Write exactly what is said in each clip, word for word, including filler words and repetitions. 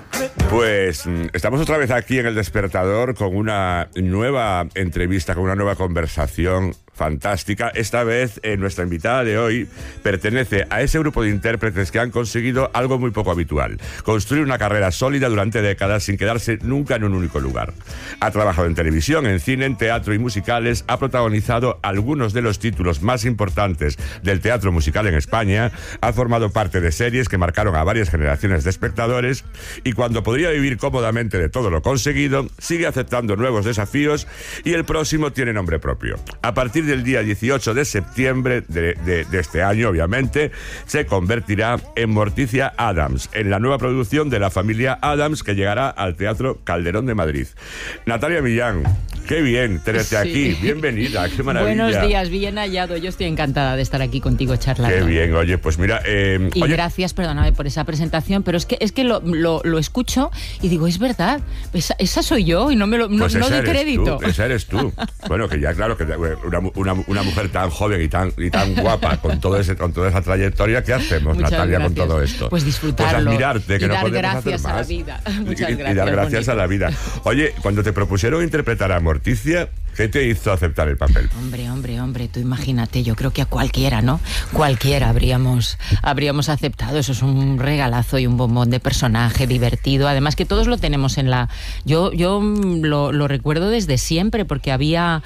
Pues estamos otra vez aquí en El Despertador con una nueva entrevista, con una nueva conversación fantástica. Esta vez eh, nuestra invitada de hoy pertenece a ese grupo de intérpretes que han conseguido algo muy poco habitual: construir una carrera sólida durante décadas sin quedarse nunca en un único lugar. Ha trabajado en televisión, en cine, en teatro y musicales, ha protagonizado algunos de los títulos más importantes del teatro musical en España, ha formado parte de series que marcaron a varias generaciones de espectadores y, cuando podría vivir cómodamente de todo lo conseguido, sigue aceptando nuevos desafíos y el próximo tiene nombre propio. A partir del día dieciocho de septiembre de, de, de este año, obviamente, se convertirá en Morticia Addams, en la nueva producción de la familia Addams que llegará al Teatro Calderón de Madrid. Natalia Millán, qué bien tenerte sí. aquí, bienvenida, qué maravilla. Buenos días, bien hallado, yo estoy encantada de estar aquí contigo charlando. Qué bien, oye, pues mira... Eh, y oye, gracias, perdóname por esa presentación, pero es que, es que lo, lo, lo escucho y digo, es verdad, esa, esa soy yo y no me lo no, pues no doy crédito. Tú, esa eres tú. Bueno, que ya claro, que una, una, una mujer tan joven y tan, y tan guapa, con, todo ese, con toda esa trayectoria, ¿qué hacemos, Muchas Natalia, gracias. Con todo esto? Pues disfrutarlo. Pues admirarte, que y no dar podemos gracias hacer más. A la vida. Muchas y, gracias. Y dar gracias bonito. A la vida. Oye, cuando te propusieron interpretar a Morticia, ¿qué te hizo aceptar el papel? Hombre, hombre, hombre, tú imagínate, yo creo que a cualquiera, ¿no? Cualquiera habríamos, habríamos aceptado. Eso es un regalazo y un bombón de personaje divertido. Además que todos lo tenemos en la... Yo, yo lo, lo recuerdo desde siempre porque había...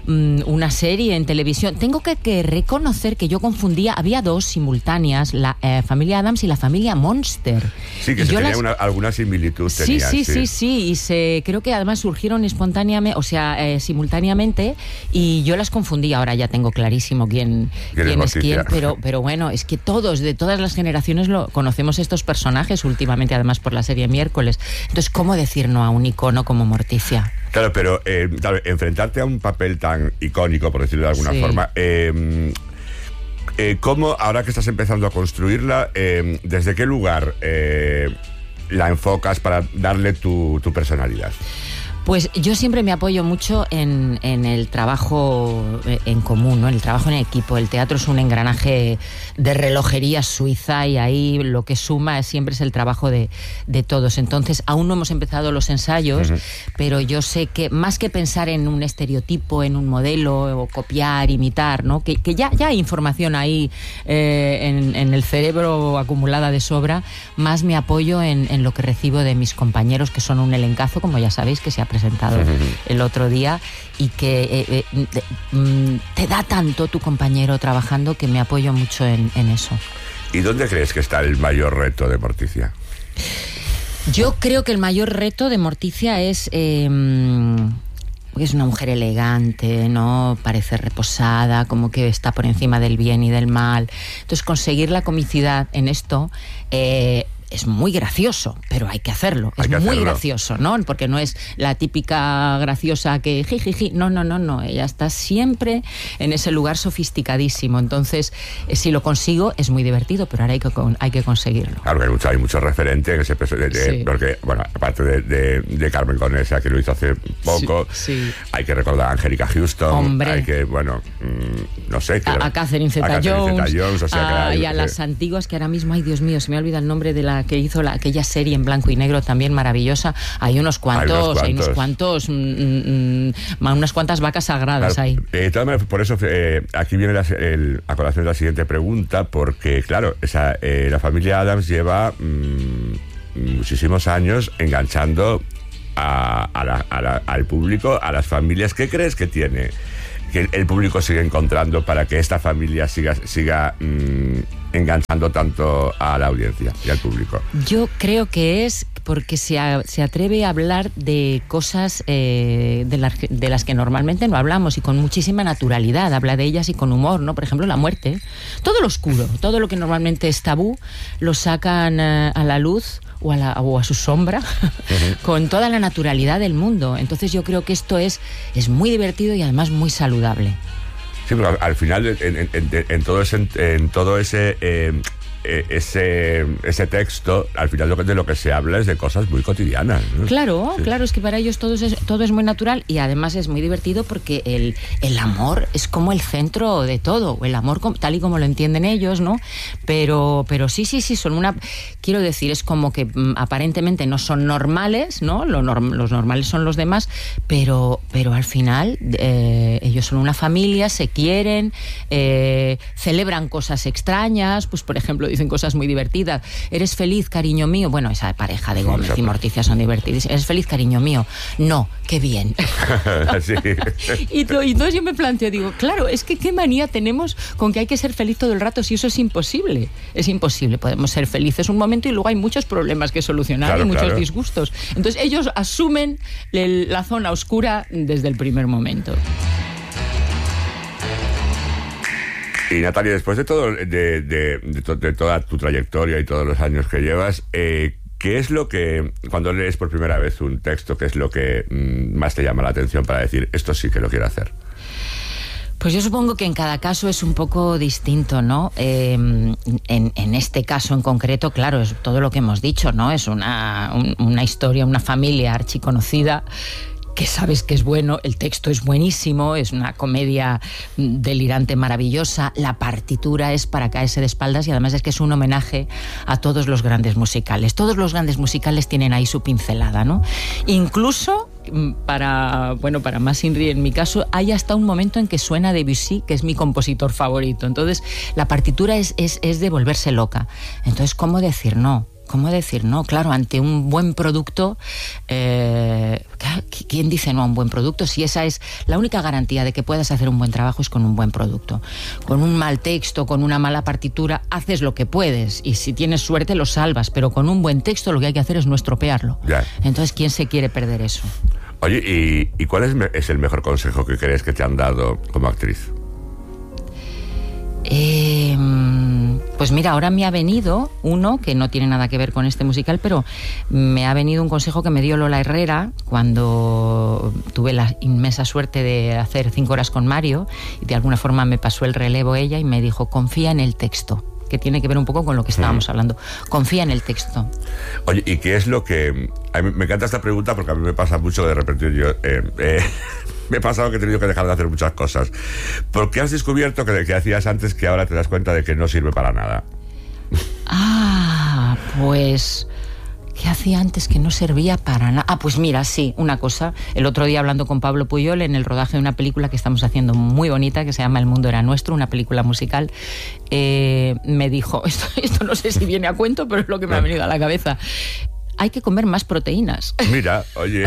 una serie en televisión. Tengo que, que reconocer que yo confundía, había dos simultáneas, la eh, familia Addams y la familia Monster. Sí, que y se tenía las... una, alguna similitud. Sí, tenía, sí, sí, sí, sí, y se, creo que además surgieron espontáneamente, o sea, eh, simultáneamente, y yo las confundí. Ahora ya tengo clarísimo quién, ¿Quién, quién es, es quién, pero, pero bueno, es que todos, de todas las generaciones, lo conocemos estos personajes últimamente, además por la serie Miércoles. Entonces, ¿cómo decir no a un icono como Morticia? Claro, pero eh, claro, enfrentarte a un papel tan icónico, por decirlo de alguna sí. forma, eh, eh, ¿cómo, ahora que estás empezando a construirla, eh, desde qué lugar eh, la enfocas para darle tu, tu personalidad? Pues yo siempre me apoyo mucho en, en el trabajo en común, ¿no? El trabajo en equipo. El teatro es un engranaje de relojería suiza y ahí lo que suma siempre es el trabajo de, de todos. Entonces, aún no hemos empezado los ensayos, uh-huh. pero yo sé que más que pensar en un estereotipo, en un modelo, o copiar, imitar, ¿no? Que, que ya, ya hay información ahí eh, en, en el cerebro acumulada de sobra, más me apoyo en, en lo que recibo de mis compañeros, que son un elencazo, como ya sabéis, que se ha presentado el otro día, y que eh, eh, te da tanto tu compañero trabajando que me apoyo mucho en, en eso. ¿Y dónde crees que está el mayor reto de Morticia? Yo creo que el mayor reto de Morticia es... Eh, es una mujer elegante, ¿no? Parece reposada, como que está por encima del bien y del mal. Entonces, conseguir la comicidad en esto... Eh, es muy gracioso, pero hay que hacerlo. Es muy hacerlo. gracioso, ¿no? Porque no es la típica graciosa que jijiji. No, no, no, no. Ella está siempre en ese lugar sofisticadísimo. Entonces, eh, si lo consigo, es muy divertido, pero ahora hay que, hay que conseguirlo. Claro que hay mucho, hay mucho referente en ese personaje. Sí. Porque, bueno, aparte de, de, de Carmen Conesa, que lo hizo hace poco, sí, sí. hay que recordar a Angélica Houston. Hombre. Hay que, bueno, mmm, no sé. A, a Catherine Zeta-Jones. O sea, a, y a las antiguas, que ahora mismo, ay Dios mío, se me olvida el nombre de la que hizo la, aquella serie en blanco y negro también maravillosa. Hay unos cuantos, hay unos cuantos, hay unos cuantos mm, mm, unas cuantas vacas sagradas claro, ahí. Eh, por eso eh, aquí viene la, el, a colación de la siguiente pregunta, porque claro, esa, eh, la familia Addams lleva mm, muchísimos años enganchando a, a la, a la, al público, a las familias. ¿Qué crees que tiene que el público sigue encontrando para que esta familia siga, siga mmm, enganchando tanto a la audiencia y al público? Yo creo que es porque se, a, se atreve a hablar de cosas eh, de, la, de las que normalmente no hablamos, y con muchísima naturalidad. Habla de ellas y con humor, ¿no? Por ejemplo, la muerte. Todo lo oscuro, todo lo que normalmente es tabú, lo sacan eh, a la luz o a, la, o a su sombra uh-huh. con toda la naturalidad del mundo. Entonces yo creo que esto es, es muy divertido y además muy saludable. Sí, pero al final en, en, en, en todo ese, en todo ese eh, eh, ese, ese texto, al final lo que, de lo que se habla es de cosas muy cotidianas, ¿no? Claro, sí. claro, es que para ellos todo es, todo es muy natural y además es muy divertido porque el, el amor es como el centro de todo, el amor tal y como lo entienden ellos, ¿no? Pero, pero sí, sí, sí, son una... Quiero decir, es como que m, aparentemente no son normales, ¿no? Lo norm, los normales son los demás, pero, pero al final eh, ellos son una familia, se quieren, eh, celebran cosas extrañas, pues por ejemplo dicen cosas muy divertidas. ¿Eres feliz, cariño mío? Bueno, esa pareja de Gómez y Morticia son divertidas. ¿Eres feliz, cariño mío? No, qué bien. Sí. y, to, y entonces yo me planteo, digo, claro, es que qué manía tenemos con que hay que ser feliz todo el rato, si eso es imposible. Es imposible, podemos ser felices un momento y luego hay muchos problemas que solucionar, claro, y muchos claro. disgustos. Entonces ellos asumen el, la zona oscura desde el primer momento. Y Natalia, después de todo, de, de, de, to, de toda tu trayectoria y todos los años que llevas, eh, ¿qué es lo que, cuando lees por primera vez un texto, qué es lo que mm, más te llama la atención para decir, esto sí que lo quiero hacer? Pues yo supongo que en cada caso es un poco distinto, ¿no? Eh, en, en este caso en concreto, claro, es todo lo que hemos dicho, ¿no? Es una, un, una historia, una familia archiconocida, que sabes que es bueno, el texto es buenísimo, es una comedia delirante, maravillosa, la partitura es para caerse de espaldas y además es que es un homenaje a todos los grandes musicales. Todos los grandes musicales tienen ahí su pincelada, ¿no? Incluso para, bueno, para más Inri, en mi caso, hay hasta un momento en que suena Debussy, que es mi compositor favorito. Entonces, la partitura es, es, es de volverse loca. Entonces, ¿cómo decir no? ¿Cómo decir no? Claro, ante un buen producto, eh, ¿quién dice no a un buen producto? Si esa es la única garantía de que puedas hacer un buen trabajo es con un buen producto. Con un mal texto, con una mala partitura, haces lo que puedes y si tienes suerte lo salvas, pero con un buen texto lo que hay que hacer es no estropearlo. Ya. Entonces, ¿quién se quiere perder eso? Oye, ¿y, y cuál es, es el mejor consejo que crees que te han dado como actriz? Eh, pues mira, ahora me ha venido uno que no tiene nada que ver con este musical, pero me ha venido un consejo que me dio Lola Herrera cuando tuve la inmensa suerte de hacer cinco horas con Mario y de alguna forma me pasó el relevo ella y me dijo, confía en el texto, que tiene que ver un poco con lo que estábamos mm. hablando. Confía en el texto. Oye, ¿y qué es lo que...? A mí me encanta esta pregunta porque a mí me pasa mucho de repente yo... Eh, eh, me he pasado que he tenido que dejar de hacer muchas cosas. ¿Por qué has descubierto que, que hacías antes que ahora te das cuenta de que no sirve para nada? Ah, pues... ¿Qué hacía antes que no servía para nada? Ah, pues mira, sí, una cosa. El otro día hablando con Pablo Puyol en el rodaje de una película que estamos haciendo muy bonita, que se llama El mundo era nuestro, una película musical, eh, me dijo, esto, esto no sé si viene a cuento, pero es lo que me ha venido a la cabeza. Hay que comer más proteínas. Mira, oye.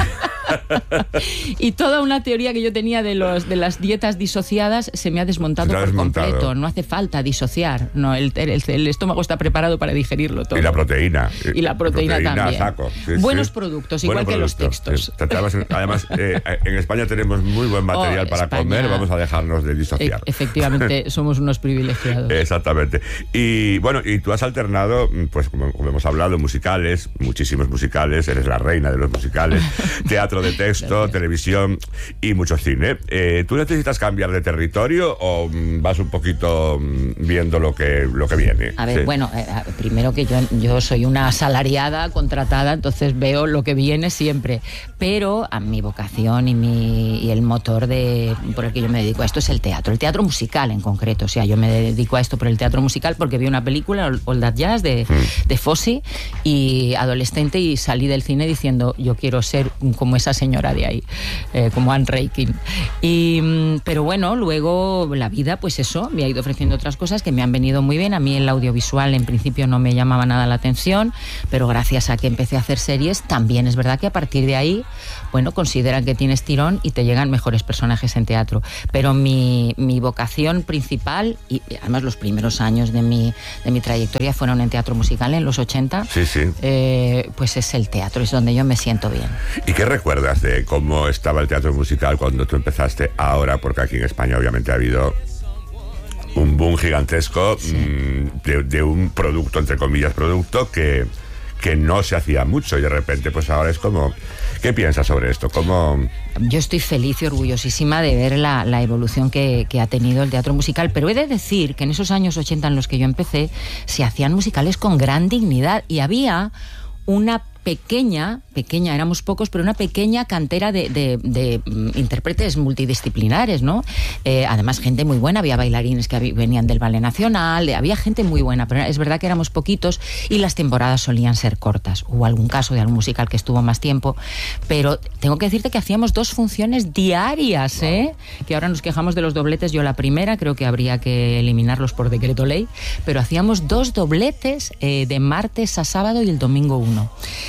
Y toda una teoría que yo tenía de los de las dietas disociadas se me ha desmontado por desmontado. completo. No hace falta disociar. No, el, el, el estómago está preparado para digerirlo todo. Y la proteína. Y la proteína, proteína también. Saco. Sí, Buenos sí. productos, igual Buen que producto, los textos. Sí. Además, eh, en España tenemos muy buen material oh, para España. comer. Vamos a dejarnos de disociar. E- efectivamente, somos unos privilegiados. Exactamente. Y bueno, y tú has alternado, pues como, como hemos hablado, musicales, muchísimos musicales, eres la reina de los musicales, teatro de texto, televisión y mucho cine. Eh, ¿Tú necesitas cambiar de territorio o mm, vas un poquito mm, viendo lo que, lo que viene? A ver, sí. bueno, eh, primero que yo, yo soy una asalariada, contratada, entonces veo lo que viene siempre, pero a mi vocación y, mi, y el motor de, por el que yo me dedico a esto es el teatro, el teatro musical en concreto. O sea, yo me dedico a esto por el teatro musical porque vi una película, All That Jazz, de, mm. de Fosse, y adolescente, y salí del cine diciendo, yo quiero ser como esa señora de ahí, eh, como Anne Reikin. Y, pero bueno, luego la vida, pues eso, me ha ido ofreciendo otras cosas que me han venido muy bien. A mí el audiovisual en principio no me llamaba nada la atención, pero gracias a que empecé a hacer series, también es verdad que a partir de ahí, bueno, consideran que tienes tirón y te llegan mejores personajes en teatro. Pero mi, mi vocación principal, y además los primeros años de mi, de mi trayectoria fueron en teatro musical, en los ochenta, sí, sí. Eh, pues es el teatro, es donde yo me siento bien. ¿Y qué recuerdas de cómo estaba el teatro musical cuando tú empezaste ahora? Porque aquí en España obviamente ha habido un boom gigantesco, sí. mmm, de, de un producto, entre comillas, producto que... que no se hacía mucho y de repente pues ahora es como... ¿Qué piensas sobre esto? ¿Cómo...? Yo estoy feliz y orgullosísima de ver la, la evolución que, que ha tenido el teatro musical, pero he de decir que en esos años ochenta en los que yo empecé se hacían musicales con gran dignidad y había una pequeña, pequeña, éramos pocos, pero una pequeña cantera de, de, de intérpretes multidisciplinares, ¿no? Eh, además, gente muy buena, había bailarines que venían del Ballet Nacional, había gente muy buena, pero es verdad que éramos poquitos y las temporadas solían ser cortas. Hubo algún caso de algún musical que estuvo más tiempo, pero tengo que decirte que hacíamos dos funciones diarias, ¿eh? Que ahora nos quejamos de los dobletes, yo la primera, creo que habría que eliminarlos por decreto ley, pero hacíamos dos dobletes eh, de martes a sábado y el domingo uno.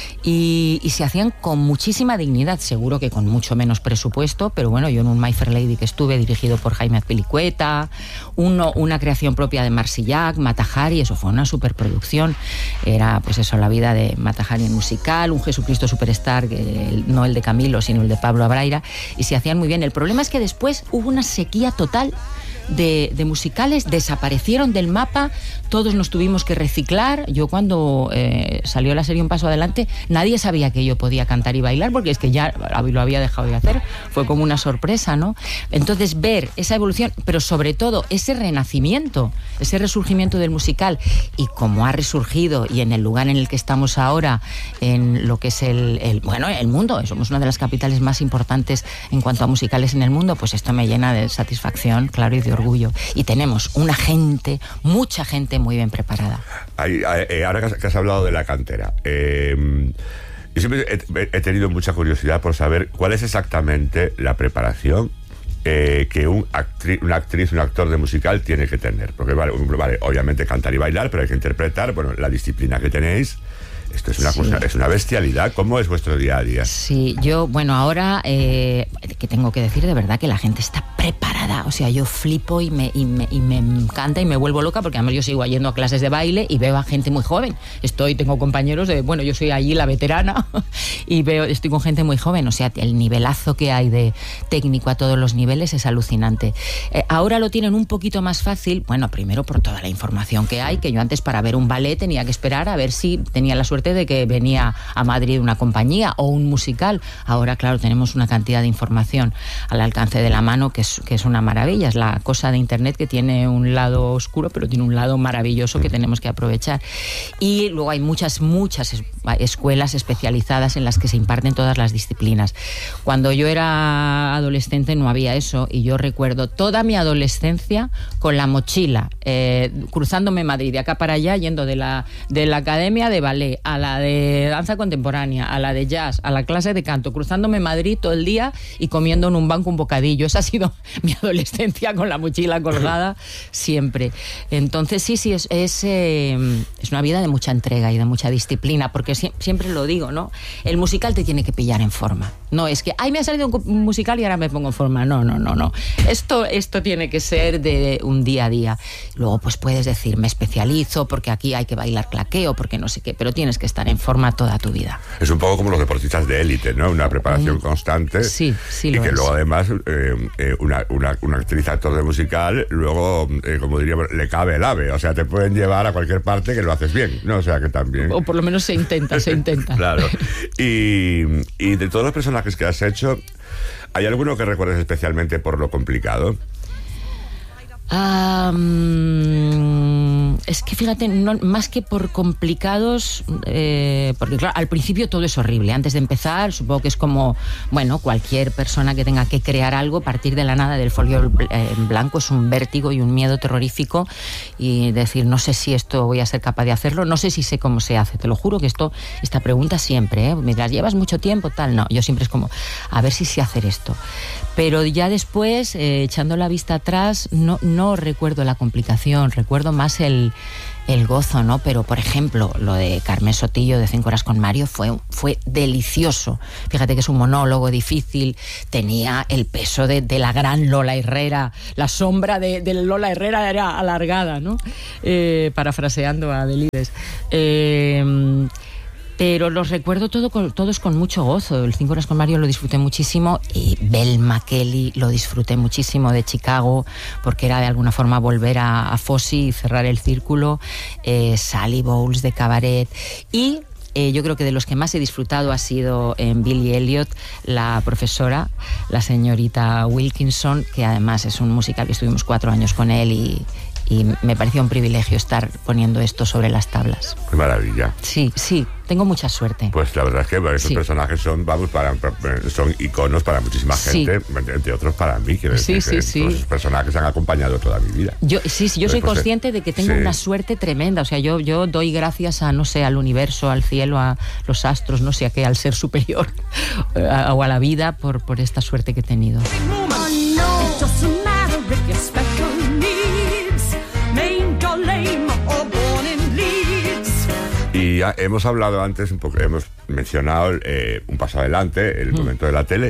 Y, y se hacían con muchísima dignidad, seguro que con mucho menos presupuesto, pero bueno, yo en un My Fair Lady que estuve dirigido por Jaime Azpilicueta, uno, una creación propia de Marsillac, Mata Hari, eso fue una superproducción, era pues eso, la vida de Mata Hari en musical, un Jesucristo Superstar, que, no el de Camilo, sino el de Pablo Abraira, y se hacían muy bien. El problema es que después hubo una sequía total De, de musicales, desaparecieron del mapa, todos nos tuvimos que reciclar. Yo cuando eh, salió la serie Un Paso Adelante, nadie sabía que yo podía cantar y bailar, porque es que ya lo había dejado de hacer, fue como una sorpresa, ¿no? Entonces ver esa evolución, pero sobre todo ese renacimiento, ese resurgimiento del musical, y cómo ha resurgido y en el lugar en el que estamos ahora, en lo que es el, el bueno, el mundo, somos una de las capitales más importantes en cuanto a musicales en el mundo, pues esto me llena de satisfacción, claro, y de orgullo. Y tenemos una gente, mucha gente muy bien preparada. Ay, ay, ahora que has, que has hablado de la cantera, eh, yo siempre he, he tenido mucha curiosidad por saber cuál es exactamente la preparación eh, que un actri, una actriz, un actor de musical tiene que tener. Porque vale, vale, obviamente cantar y bailar, pero hay que interpretar, bueno, la disciplina que tenéis. Esto es una, sí. cosa, es una bestialidad. ¿Cómo es vuestro día a día? Sí, yo, bueno, ahora eh, que tengo que decir de verdad que la gente está preparada. O sea, yo flipo y me, y, me, y me encanta y me vuelvo loca, porque además yo sigo yendo a clases de baile y veo a gente muy joven. Estoy, tengo compañeros de, bueno, yo soy allí la veterana y veo, estoy con gente muy joven. O sea, el nivelazo que hay de técnico a todos los niveles es alucinante. Eh, ahora lo tienen un poquito más fácil, bueno, primero por toda la información que hay, que yo antes para ver un ballet tenía que esperar a ver si tenía la suerte de que venía a Madrid una compañía o un musical. Ahora, claro, tenemos una cantidad de información al alcance de la mano que es, que es una maravilla. Es la cosa de Internet que tiene un lado oscuro, pero tiene un lado maravilloso que tenemos que aprovechar. Y luego hay muchas, muchas escuelas especializadas en las que se imparten todas las disciplinas. Cuando yo era adolescente no había eso, y yo recuerdo toda mi adolescencia con la mochila, eh, cruzándome Madrid de acá para allá, yendo de la, de la academia de ballet a la de danza contemporánea, a la de jazz, a la clase de canto, cruzándome Madrid todo el día y comiendo en un banco un bocadillo. Esa ha sido mi adolescencia, con la mochila colgada siempre. Entonces sí, sí, es, es, eh, es una vida de mucha entrega y de mucha disciplina, porque si, siempre lo digo, ¿no? El musical te tiene que pillar en forma. No es que, ay, me ha salido un musical y ahora me pongo en forma. No, no, no, no. Esto, esto tiene que ser de un día a día. Luego, pues puedes decir, me especializo porque aquí hay que bailar claqueo, porque no sé qué, pero tienes que estar en forma toda tu vida. Es un poco como los deportistas de élite, ¿no? Una preparación mm. constante. Sí, sí lo Y que es. luego, además, eh, eh, una, una, una actriz, actor de musical, luego, eh, como diríamos, le cabe el ave. O sea, te pueden llevar a cualquier parte que lo haces bien, ¿no? O sea, que también... O por lo menos se intenta, se intenta. Claro. Y, y de todos los personajes que has hecho, ¿hay alguno que recuerdes especialmente por lo complicado? Um, es que fíjate, no, más que por complicados, eh, porque claro, al principio todo es horrible. Antes de empezar, supongo que es como, bueno, cualquier persona que tenga que crear algo, partir de la nada, del folio en blanco, es un vértigo y un miedo terrorífico, y decir, no sé si esto voy a ser capaz de hacerlo, no sé si sé cómo se hace. Te lo juro que esto, esta pregunta siempre, ¿eh? Mientras llevas mucho tiempo, tal, no, yo siempre es como, a ver si sé hacer esto. Pero ya después, eh, echando la vista atrás, no, no recuerdo la complicación, recuerdo más el, el gozo, ¿no? Pero, por ejemplo, lo de Carmen Sotillo de Cinco Horas con Mario fue, fue delicioso. Fíjate que es un monólogo difícil, tenía el peso de, de la gran Lola Herrera, la sombra de, de Lola Herrera era alargada, ¿no? Eh, parafraseando a Delibes. Eh... Pero los recuerdo todo con, todos con mucho gozo. El Cinco Horas con Mario lo disfruté muchísimo, y Velma Kelly lo disfruté muchísimo, de Chicago, porque era de alguna forma volver a, a Fosse y cerrar el círculo. eh, Sally Bowles de Cabaret, y Eh, yo creo que de los que más he disfrutado ha sido en Billy Elliot, la profesora, la señorita Wilkinson, que además es un musical que estuvimos cuatro años con él y, y me pareció un privilegio estar poniendo esto sobre las tablas. Qué maravilla. Sí, sí, tengo mucha suerte. Pues la verdad es que bueno, esos sí. personajes son, vamos, para, son iconos para muchísima gente, sí. entre otros para mí. Quiero sí, decir sí, que sí. Esos personajes han acompañado toda mi vida. Yo, sí, sí, yo soy pues, consciente de que tengo sí. una suerte tremenda. O sea, yo, yo doy gracias a, no sé, al universo, al cielo, a los astros, no sé a qué, al ser superior a, o a la vida por, por esta suerte que he tenido. Y ya hemos hablado antes, un poco, hemos mencionado eh, un paso adelante, el mm. momento de la tele.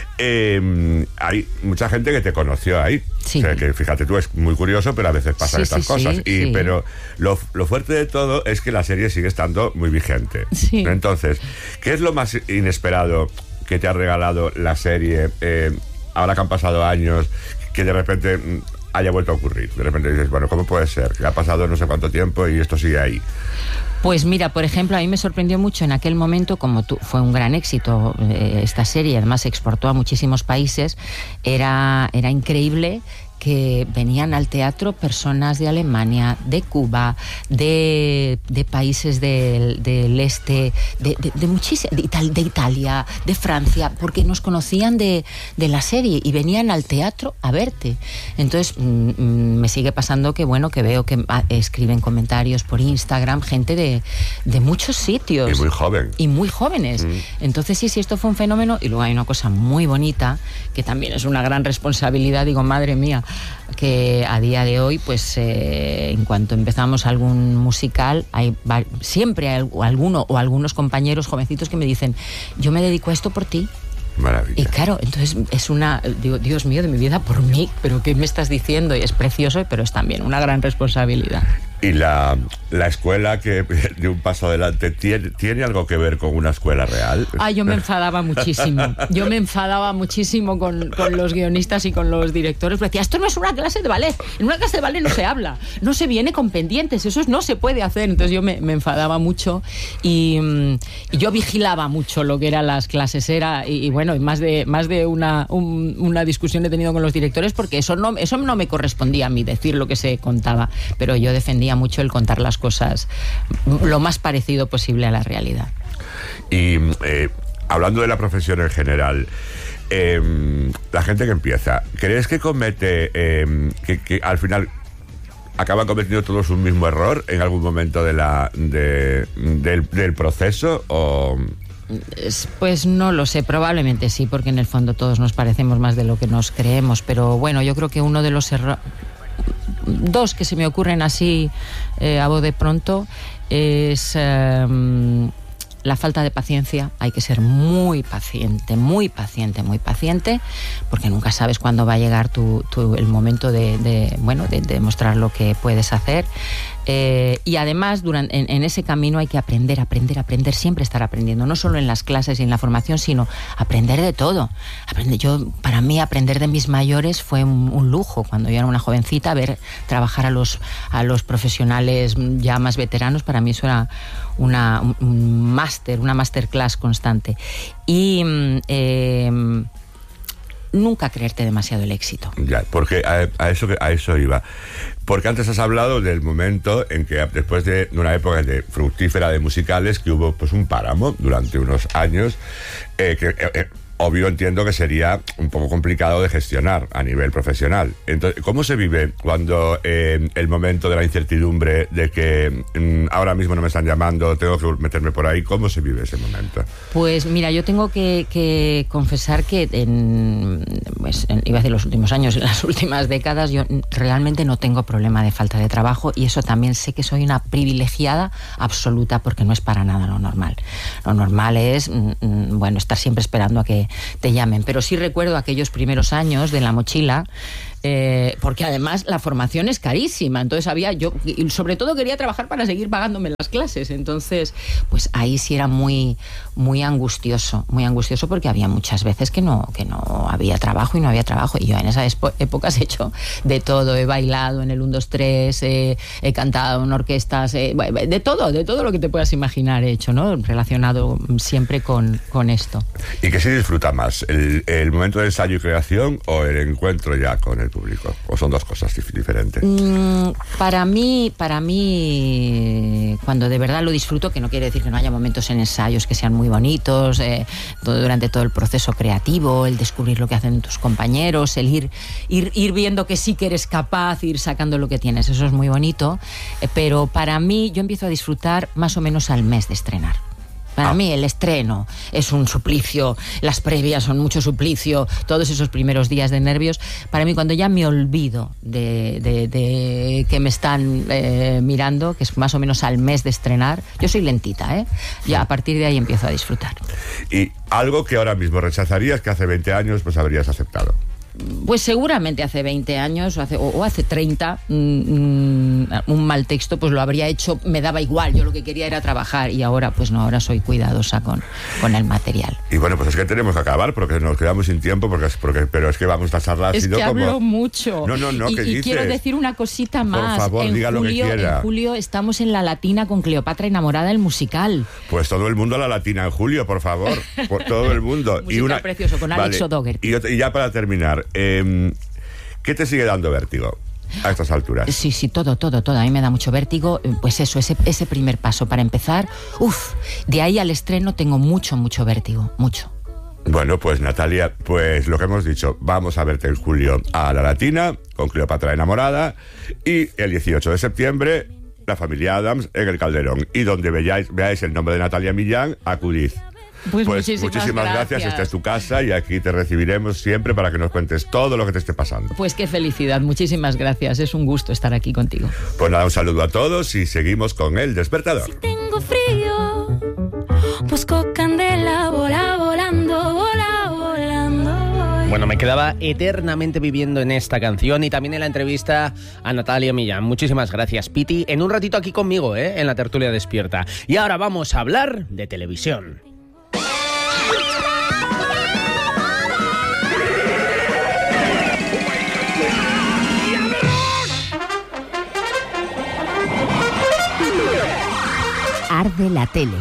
Eh, hay mucha gente que te conoció ahí. Sí. O sea, que fíjate tú, es muy curioso, pero a veces pasan sí, estas sí, cosas. Sí, y, sí. Pero lo, lo fuerte de todo es que la serie sigue estando muy vigente. Sí. Entonces, ¿qué es lo más inesperado que te ha regalado la serie, eh, ahora que han pasado años, que de repente haya vuelto a ocurrir? De repente dices, bueno, ¿cómo puede ser? Que ha pasado no sé cuánto tiempo y esto sigue ahí. Pues mira, por ejemplo, a mí me sorprendió mucho en aquel momento, como tú, fue un gran éxito eh, esta serie, además se exportó a muchísimos países, era, era increíble que venían al teatro personas de Alemania, de Cuba, de, de países del, del este, de, de, de, muchis, de, Ital, de Italia, de Francia, porque nos conocían de, de la serie y venían al teatro a verte. Entonces mm, me sigue pasando que bueno, que veo que ah, escriben comentarios por Instagram, gente de, de muchos sitios. Y muy joven. Y muy jóvenes. Mm. Entonces sí, sí, esto fue un fenómeno. Y luego hay una cosa muy bonita, que también es una gran responsabilidad, digo, madre mía, que a día de hoy, pues eh, en cuanto empezamos algún musical, hay siempre hay alguno o algunos compañeros jovencitos que me dicen, yo me dedico a esto por ti. Maravilla. Y claro, entonces es una, digo, Dios mío, de mi vida por mí, pero ¿qué me estás diciendo? Y es precioso, pero es también una gran responsabilidad. Y la, la escuela que de un paso adelante, ¿tiene, ¿tiene algo que ver con una escuela real? Ah, yo me enfadaba muchísimo. Yo me enfadaba muchísimo con, con los guionistas y con los directores. Porque decía, esto no es una clase de ballet. En una clase de ballet no se habla. No se viene con pendientes. Eso no se puede hacer. Entonces yo me, me enfadaba mucho y, y yo vigilaba mucho lo que eran las clases. Era, y, y bueno, más de, más de una, un, una discusión he tenido con los directores porque eso no, eso no me correspondía a mí decir lo que se contaba. Pero yo defendía mucho el contar las cosas lo más parecido posible a la realidad. Y eh, hablando de la profesión en general, eh, la gente que empieza, ¿crees que comete, eh, que, que al final acaban cometiendo todos un mismo error en algún momento de la, de, del, del proceso o...? Pues no lo sé, probablemente sí, porque en el fondo todos nos parecemos más de lo que nos creemos, pero bueno, yo creo que uno de los errores, dos que se me ocurren así eh, a voz de pronto, es eh, la falta de paciencia. Hay que ser muy paciente, muy paciente, muy paciente, porque nunca sabes cuándo va a llegar tu, tu, el momento de, de, bueno, de, de demostrar lo que puedes hacer. Eh, y además durante, en, en ese camino hay que aprender, aprender, aprender, siempre estar aprendiendo, no solo en las clases y en la formación, sino aprender de todo. Aprender, yo, para mí aprender de mis mayores fue un, un lujo cuando yo era una jovencita, ver trabajar a los, a los profesionales ya más veteranos, para mí eso era una, un, un máster, una masterclass constante. Y eh, nunca creerte demasiado el éxito. Ya, porque a, a eso a eso iba. Porque antes has hablado del momento en que después de una época de fructífera de musicales que hubo pues un páramo durante unos años eh, que eh, eh, obvio entiendo que sería un poco complicado de gestionar a nivel profesional. Entonces, ¿cómo se vive cuando eh, el momento de la incertidumbre de que mm, ahora mismo no me están llamando, tengo que meterme por ahí? ¿Cómo se vive ese momento? Pues mira, yo tengo que, que confesar que en, pues, en, iba a decir los últimos años, en las últimas décadas, yo realmente no tengo problema de falta de trabajo, y eso también sé que soy una privilegiada absoluta, porque no es para nada lo normal. Lo normal es, mm, bueno, estar siempre esperando a que te llamen. Pero sí recuerdo aquellos primeros años de La Mochila, Eh, porque además la formación es carísima, entonces había yo, y sobre todo quería trabajar para seguir pagándome las clases, entonces pues ahí sí era muy, muy angustioso, muy angustioso porque había muchas veces que no, que no había trabajo y no había trabajo, y yo en esas épocas he hecho de todo, he bailado en el uno, dos, tres, eh, he cantado en orquestas, eh, de todo, de todo lo que te puedas imaginar he hecho, ¿no? Relacionado siempre con, con esto. ¿Y qué se disfruta más? ¿El, el momento de ensayo y creación o el encuentro ya con el público? ¿O son dos cosas dif- diferentes? Mm, para mí, para mí, cuando de verdad lo disfruto, que no quiere decir que no haya momentos en ensayos que sean muy bonitos, eh, todo, durante todo el proceso creativo, el descubrir lo que hacen tus compañeros, el ir, ir, ir viendo que sí que eres capaz, ir sacando lo que tienes, eso es muy bonito, eh, pero para mí yo empiezo a disfrutar más o menos al mes de estrenar. Para ah. mí el estreno es un suplicio, las previas son mucho suplicio, todos esos primeros días de nervios. Para mí, cuando ya me olvido de, de, de que me están eh, mirando, que es más o menos al mes de estrenar, yo soy lentita, ¿eh? Ya a partir de ahí empiezo a disfrutar. ¿Y algo que ahora mismo rechazarías que hace veinte años pues habrías aceptado? Pues seguramente hace veinte años o hace, o, o hace treinta mmm, un mal texto pues lo habría hecho, me daba igual, yo lo que quería era trabajar, y ahora pues no, ahora soy cuidadosa con, con el material. Y bueno, pues es que tenemos que acabar porque nos quedamos sin tiempo, porque, porque pero es que vamos a charlar. Es sido que como... hablo mucho. No, no, no, y, ¿qué y dices? quiero decir una cosita más. Por favor, en diga julio, lo que quiera. En julio estamos en La Latina con Cleopatra enamorada, el musical. Pues todo el mundo a La Latina en julio, por favor. Por todo el mundo. Musical y una... precioso con Alex vale. O'Dougherty. Y, y ya para terminar, eh, ¿qué te sigue dando vértigo a estas alturas? Sí, sí, todo, todo, todo. A mí me da mucho vértigo. Pues eso, ese, ese primer paso para empezar. Uf, de ahí al estreno tengo mucho, mucho vértigo, mucho. Bueno, pues Natalia, pues lo que hemos dicho, vamos a verte en julio a La Latina con Cleopatra enamorada, y el dieciocho de septiembre La Familia Addams en el Calderón, y donde veáis, veáis el nombre de Natalia Millán, acudid. Pues, Pues muchísimas, muchísimas gracias. gracias. Esta es tu casa y aquí te recibiremos siempre para que nos cuentes todo lo que te esté pasando. Pues qué felicidad, muchísimas gracias. Es un gusto estar aquí contigo. Pues nada, un saludo a todos y seguimos con El Despertador. Si tengo frío, busco candela, vola volando, vola volando. Bueno, me quedaba eternamente viviendo en esta canción y también en la entrevista a Natalia Millán. Muchísimas gracias, Piti. En un ratito aquí conmigo, ¿eh? En la tertulia despierta. Y ahora vamos a hablar de televisión. Arde la tele.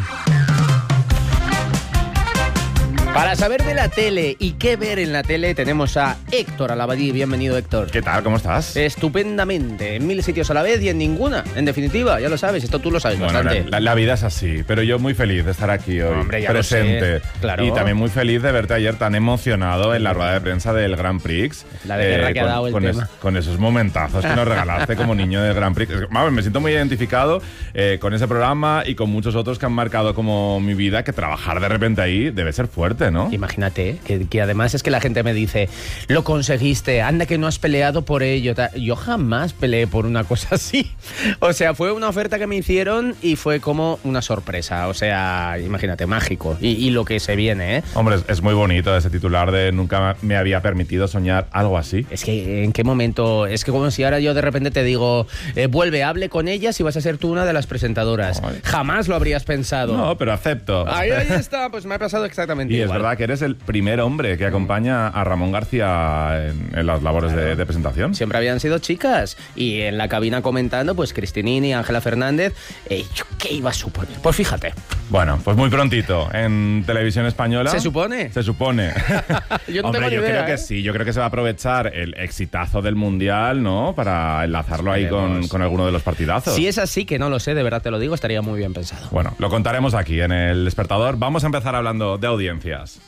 Para saber de la tele y qué ver en la tele tenemos a Héctor Alabadí. Bienvenido, Héctor. ¿Qué tal? ¿Cómo estás? Estupendamente. En mil sitios a la vez y en ninguna. En definitiva, ya lo sabes. Esto tú lo sabes Bueno, bastante. la, la vida es así, pero yo muy feliz de estar aquí hoy, Hombre, ya presente. lo sé, claro. Y también muy feliz de verte ayer tan emocionado en la rueda de prensa del Grand Prix. La de guerra que ha con, dado el con tema. Es, con esos momentazos que nos regalaste como niño del Grand Prix. Vamos, me siento muy identificado eh, con ese programa y con muchos otros que han marcado como mi vida, que trabajar de repente ahí debe ser fuerte, ¿no? Imagínate, que, que además es que la gente me dice, lo conseguiste, anda que no has peleado por ello. Yo jamás peleé por una cosa así. O sea, fue una oferta que me hicieron y fue como una sorpresa. O sea, imagínate, mágico. Y, y lo que se viene, ¿eh? Hombre, es, es muy bonito ese titular de nunca me había permitido soñar algo así. Es que, ¿en qué momento? Es que como si ahora yo de repente te digo, eh, vuelve, hable con ellas y vas a ser tú una de las presentadoras. Ay. Jamás lo habrías pensado. No, pero acepto. Ahí, ahí está, pues me ha pasado exactamente y igual. Y es verdad que eres el primer hombre que acompaña a Ramón García en, en las labores claro. de, de presentación. Siempre habían sido chicas. Y en la cabina comentando, pues Cristinini, Ángela Fernández. Eh, ¿Yo qué iba a suponer? Pues fíjate. Bueno, pues muy prontito en Televisión Española. ¿Se supone? Se supone. yo no Hombre, tengo ni yo idea, creo ¿eh? que sí. Yo creo que se va a aprovechar el exitazo del Mundial, ¿no? Para enlazarlo ahí con, con alguno de los partidazos. Si es así, que no lo sé, de verdad te lo digo, estaría muy bien pensado. Bueno, lo contaremos aquí en El Despertador. Vamos a empezar hablando de audiencias.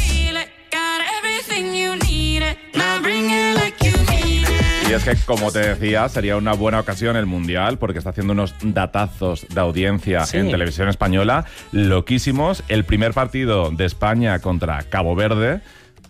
Y es que, como te decía, sería una buena ocasión el Mundial porque está haciendo unos datazos de audiencia sí. en Televisión Española loquísimos. El primer partido de España contra Cabo Verde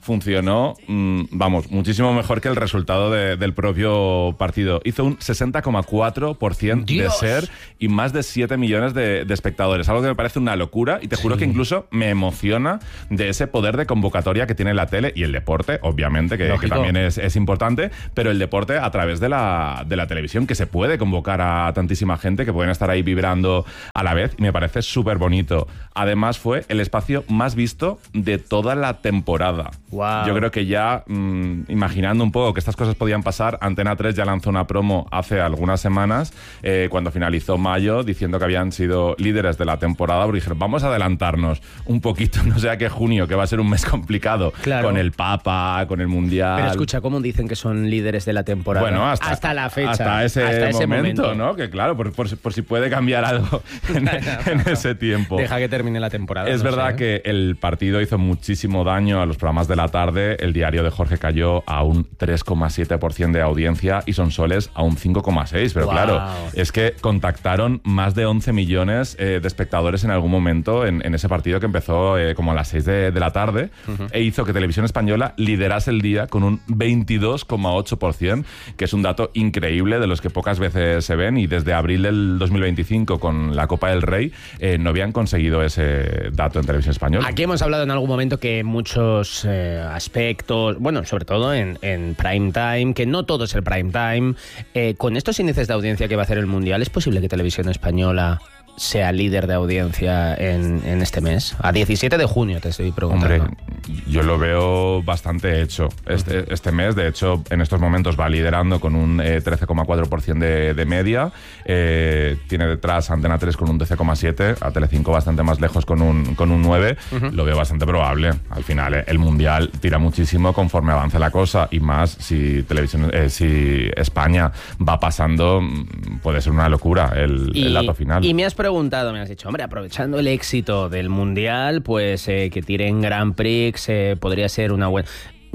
funcionó, mmm, vamos, muchísimo mejor que el resultado de, del propio partido. Hizo un sesenta coma cuatro por ciento de ser y más de siete millones de, de espectadores. Algo que me parece una locura y te juro sí. que incluso me emociona de ese poder de convocatoria que tiene la tele y el deporte, obviamente, que, que también es, es importante, pero el deporte a través de la, de la televisión, que se puede convocar a tantísima gente, que pueden estar ahí vibrando a la vez, y me parece súper bonito. Además, fue el espacio más visto de toda la temporada. Wow. Yo creo que ya, mmm, imaginando un poco que estas cosas podían pasar, Antena tres ya lanzó una promo hace algunas semanas, eh, cuando finalizó mayo, diciendo que habían sido líderes de la temporada, porque dijeron, vamos a adelantarnos un poquito, no sea que junio, que va a ser un mes complicado, claro. con el Papa, con el Mundial. Pero escucha, ¿cómo dicen que son líderes de la temporada? Bueno, hasta, hasta la fecha. Hasta ese, hasta ese momento, momento, ¿no? Que claro, por, por, por si puede cambiar algo en, en ese tiempo. Deja que termine la temporada. Es no verdad sé. que el partido hizo muchísimo daño a los programas de la tarde. El diario de Jorge cayó a un tres coma siete por ciento de audiencia y Sonsoles a un cinco coma seis por ciento. Pero wow. claro, es que contactaron más de once millones eh, de espectadores en algún momento en, en ese partido que empezó eh, como a las seis de, de la tarde uh-huh. e hizo que Televisión Española liderase el día con un veintidós coma ocho por ciento, que es un dato increíble de los que pocas veces se ven, y desde abril del dos mil veinticinco con la Copa del Rey eh, no habían conseguido ese dato en Televisión Española. Aquí hemos hablado en algún momento que muchos eh, aspectos, bueno, sobre todo en, en prime time, que no todo es el prime time, eh, con estos índices de audiencia que va a hacer el Mundial, ¿es posible que Televisión Española sea líder de audiencia en, en este mes? A diecisiete de junio te estoy preguntando. Hombre, yo lo veo bastante hecho. Este, uh-huh. este mes, de hecho, en estos momentos va liderando con un eh, trece coma cuatro por ciento de, de media. Eh, tiene detrás Antena tres con un doce coma siete por ciento, a Telecinco bastante más lejos con un, con un nueve por ciento. Uh-huh. Lo veo bastante probable. Al final, eh, el Mundial tira muchísimo conforme avance la cosa, y más si televisión, eh, si España va pasando, puede ser una locura el, y, el dato final. Y me has preguntado, me has dicho, hombre, aprovechando el éxito del Mundial, pues eh, que tiren Grand Prix eh, podría ser una buena...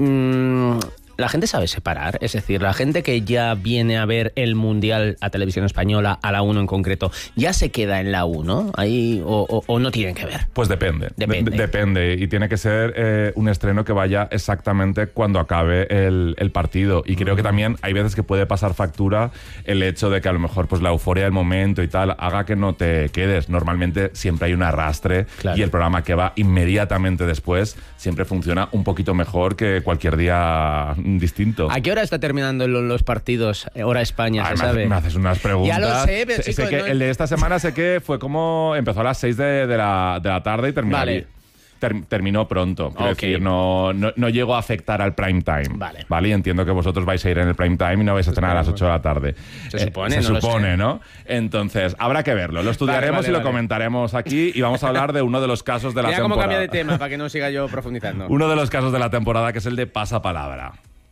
Mm, la gente sabe separar, es decir, la gente que ya viene a ver el Mundial a Televisión Española, a la uno en concreto, ¿ya se queda en la uno ahí o, o, o no tienen que ver? Pues depende, depende, de, depende y tiene que ser eh, un estreno que vaya exactamente cuando acabe el, el partido, y creo uh-huh. que también hay veces que puede pasar factura el hecho de que a lo mejor pues la euforia del momento y tal haga que no te quedes. Normalmente siempre hay un arrastre, claro. y el programa que va inmediatamente después siempre funciona un poquito mejor que cualquier día distinto. ¿A qué hora está terminando los partidos? Hora España, Ay, ¿se me sabe? Haces, me haces unas preguntas. Ya lo sé, pero sé, chico, sé que no... el de esta semana sé que fue como empezó a las seis de, de, la, de la tarde y terminó. Vale. Ter, terminó pronto. Quiero okay. decir, no, no, no llegó a afectar al prime time. Vale. Vale, y entiendo que vosotros vais a ir en el prime time y no vais a estrar a las ocho de la tarde. Se supone, eh, Se no supone, ¿no? Entonces, habrá que verlo. Lo estudiaremos vale, vale, y lo vale. comentaremos aquí, y vamos a hablar de uno de los casos de la Mira temporada. Mira cómo cambia de tema para que no siga yo profundizando. Uno de los casos de la temporada, que es el de pasapalabra.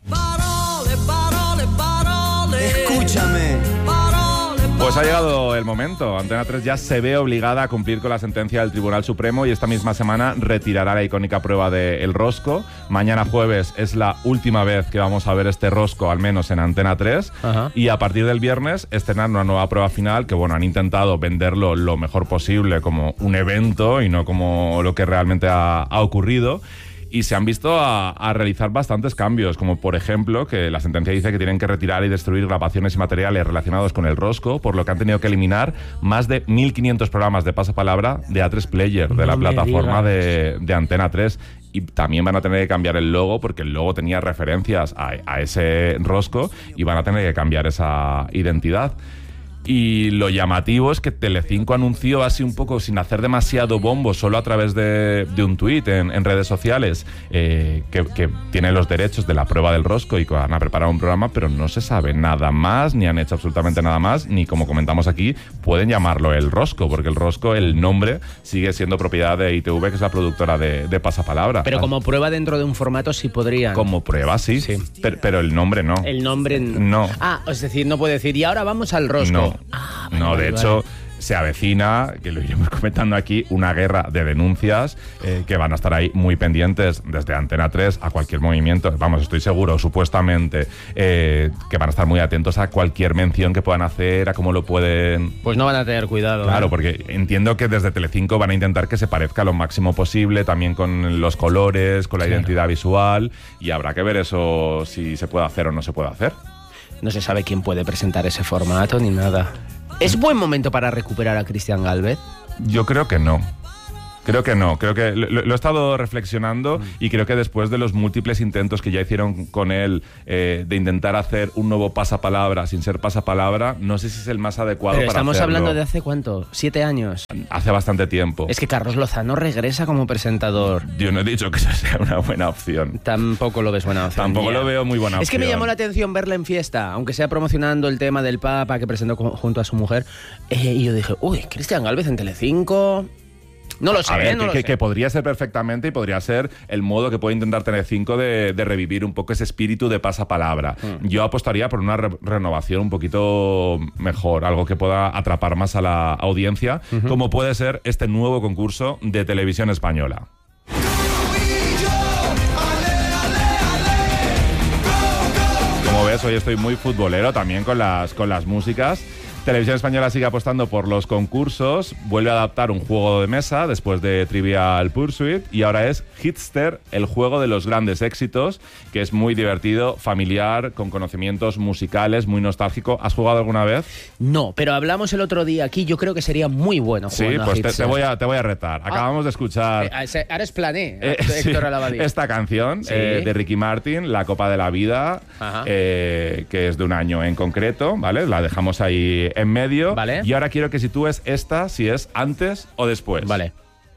Parole, parole, parole. Escúchame. Pues ha llegado el momento. Antena tres ya se ve obligada a cumplir con la sentencia del Tribunal Supremo, y esta misma semana retirará la icónica prueba del rosco. Mañana jueves es la última vez que vamos a ver este rosco, al menos en Antena tres. Ajá. Y a partir del viernes estrenar una nueva prueba final que, bueno, han intentado venderlo lo mejor posible como un evento y no como lo que realmente ha, ha ocurrido. Y se han visto a, a realizar bastantes cambios, como por ejemplo que la sentencia dice que tienen que retirar y destruir grabaciones y materiales relacionados con el rosco, por lo que han tenido que eliminar más de mil quinientos programas de pasapalabra de A tres Player, de no la plataforma de, de Antena tres. Y también van a tener que cambiar el logo, porque el logo tenía referencias a, a ese rosco, y van a tener que cambiar esa identidad. Y lo llamativo es que Telecinco anunció así un poco sin hacer demasiado bombo, solo a través de, de un tuit en, en redes sociales, eh, que, que tiene los derechos de la prueba del rosco y que van a preparar un programa, pero no se sabe nada más, ni han hecho absolutamente nada más, ni, como comentamos aquí, pueden llamarlo el rosco, porque el rosco, el nombre, sigue siendo propiedad de I T V, que es la productora de, de Pasapalabra. Pero como prueba dentro de un formato sí podrían. Como prueba sí, sí. Pero, pero el nombre no. El nombre no. Ah, es decir, no puede decir, y ahora vamos al rosco. No. Ah, vale, no, vale, de vale. hecho, se avecina, que lo iremos comentando aquí, una guerra de denuncias eh, que van a estar ahí muy pendientes desde Antena tres a cualquier movimiento. Vamos, estoy seguro, supuestamente, eh, que van a estar muy atentos a cualquier mención que puedan hacer, a cómo lo pueden... Pues no van a tener cuidado. Claro, ¿eh? porque entiendo que desde Telecinco van a intentar que se parezca lo máximo posible, también con los colores, con la Claro. identidad visual, y habrá que ver eso, si se puede hacer o no se puede hacer. No se sabe quién puede presentar ese formato ni nada. ¿Es buen momento para recuperar a Cristian Gálvez? Yo creo que no. Creo que no, creo que lo, lo he estado reflexionando y creo que después de los múltiples intentos que ya hicieron con él eh, de intentar hacer un nuevo pasapalabra sin ser pasapalabra, no sé si es el más adecuado Pero para estamos hacerlo. hablando de hace cuánto, siete años. Hace bastante tiempo. Es que Carlos Lozano regresa como presentador. Yo no he dicho que eso sea una buena opción. Tampoco lo ves buena opción. Tampoco ya. lo veo muy buena Es que me opción. llamó la atención verla en fiesta, aunque sea promocionando el tema del Papa que presentó co- junto a su mujer. Eh, y yo dije, uy, Cristian Gálvez en Telecinco. No lo sé, A ver, no que, lo que- sé. que podría ser perfectamente y podría ser el modo que puede intentar Telecinco de, de revivir un poco ese espíritu de pasapalabra. Mm. Yo apostaría por una re- renovación un poquito mejor, algo que pueda atrapar más a la audiencia, Ujú. como puede ser este nuevo concurso de televisión española. Como ves, hoy estoy muy futbolero también con las, con las músicas. Televisión Española sigue apostando por los concursos, vuelve a adaptar un juego de mesa después de Trivial Pursuit y ahora es Hitster, el juego de los grandes éxitos, que es muy divertido, familiar, con conocimientos musicales, muy nostálgico. ¿Has jugado alguna vez? No, pero hablamos el otro día aquí, yo creo que sería muy bueno Sí, jugando a pues te, Hitster. te voy a, te voy a retar. Acabamos de escuchar... Eh, ese- ahora es plané, Eh, Héctor sí, Alabadía. esta canción Sí. eh, de Ricky Martin, La Copa de la Vida, Ajá. eh, que es de un año en concreto, ¿vale? La dejamos ahí en medio. Vale. Y ahora quiero que sitúes esta, si es antes o después. Vale.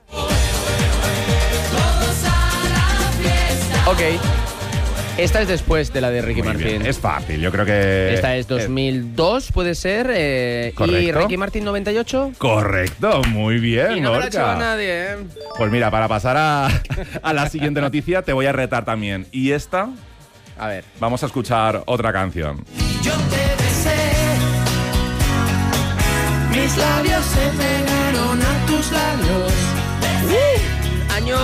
Ok. Esta es después de la de Ricky Muy Martin. bien. Es fácil, yo creo que... Esta es dos mil dos, puede ser. eh, y Correcto. Ricky Martin noventa y ocho. Correcto, muy bien, Y no me la ha Gorka. echado nadie, ¿eh? Pues mira, para pasar a, a la siguiente noticia, te voy a retar también. Y esta, A ver. vamos a escuchar otra canción. Yo te besé, mis labios se pegaron a tus labios. Año.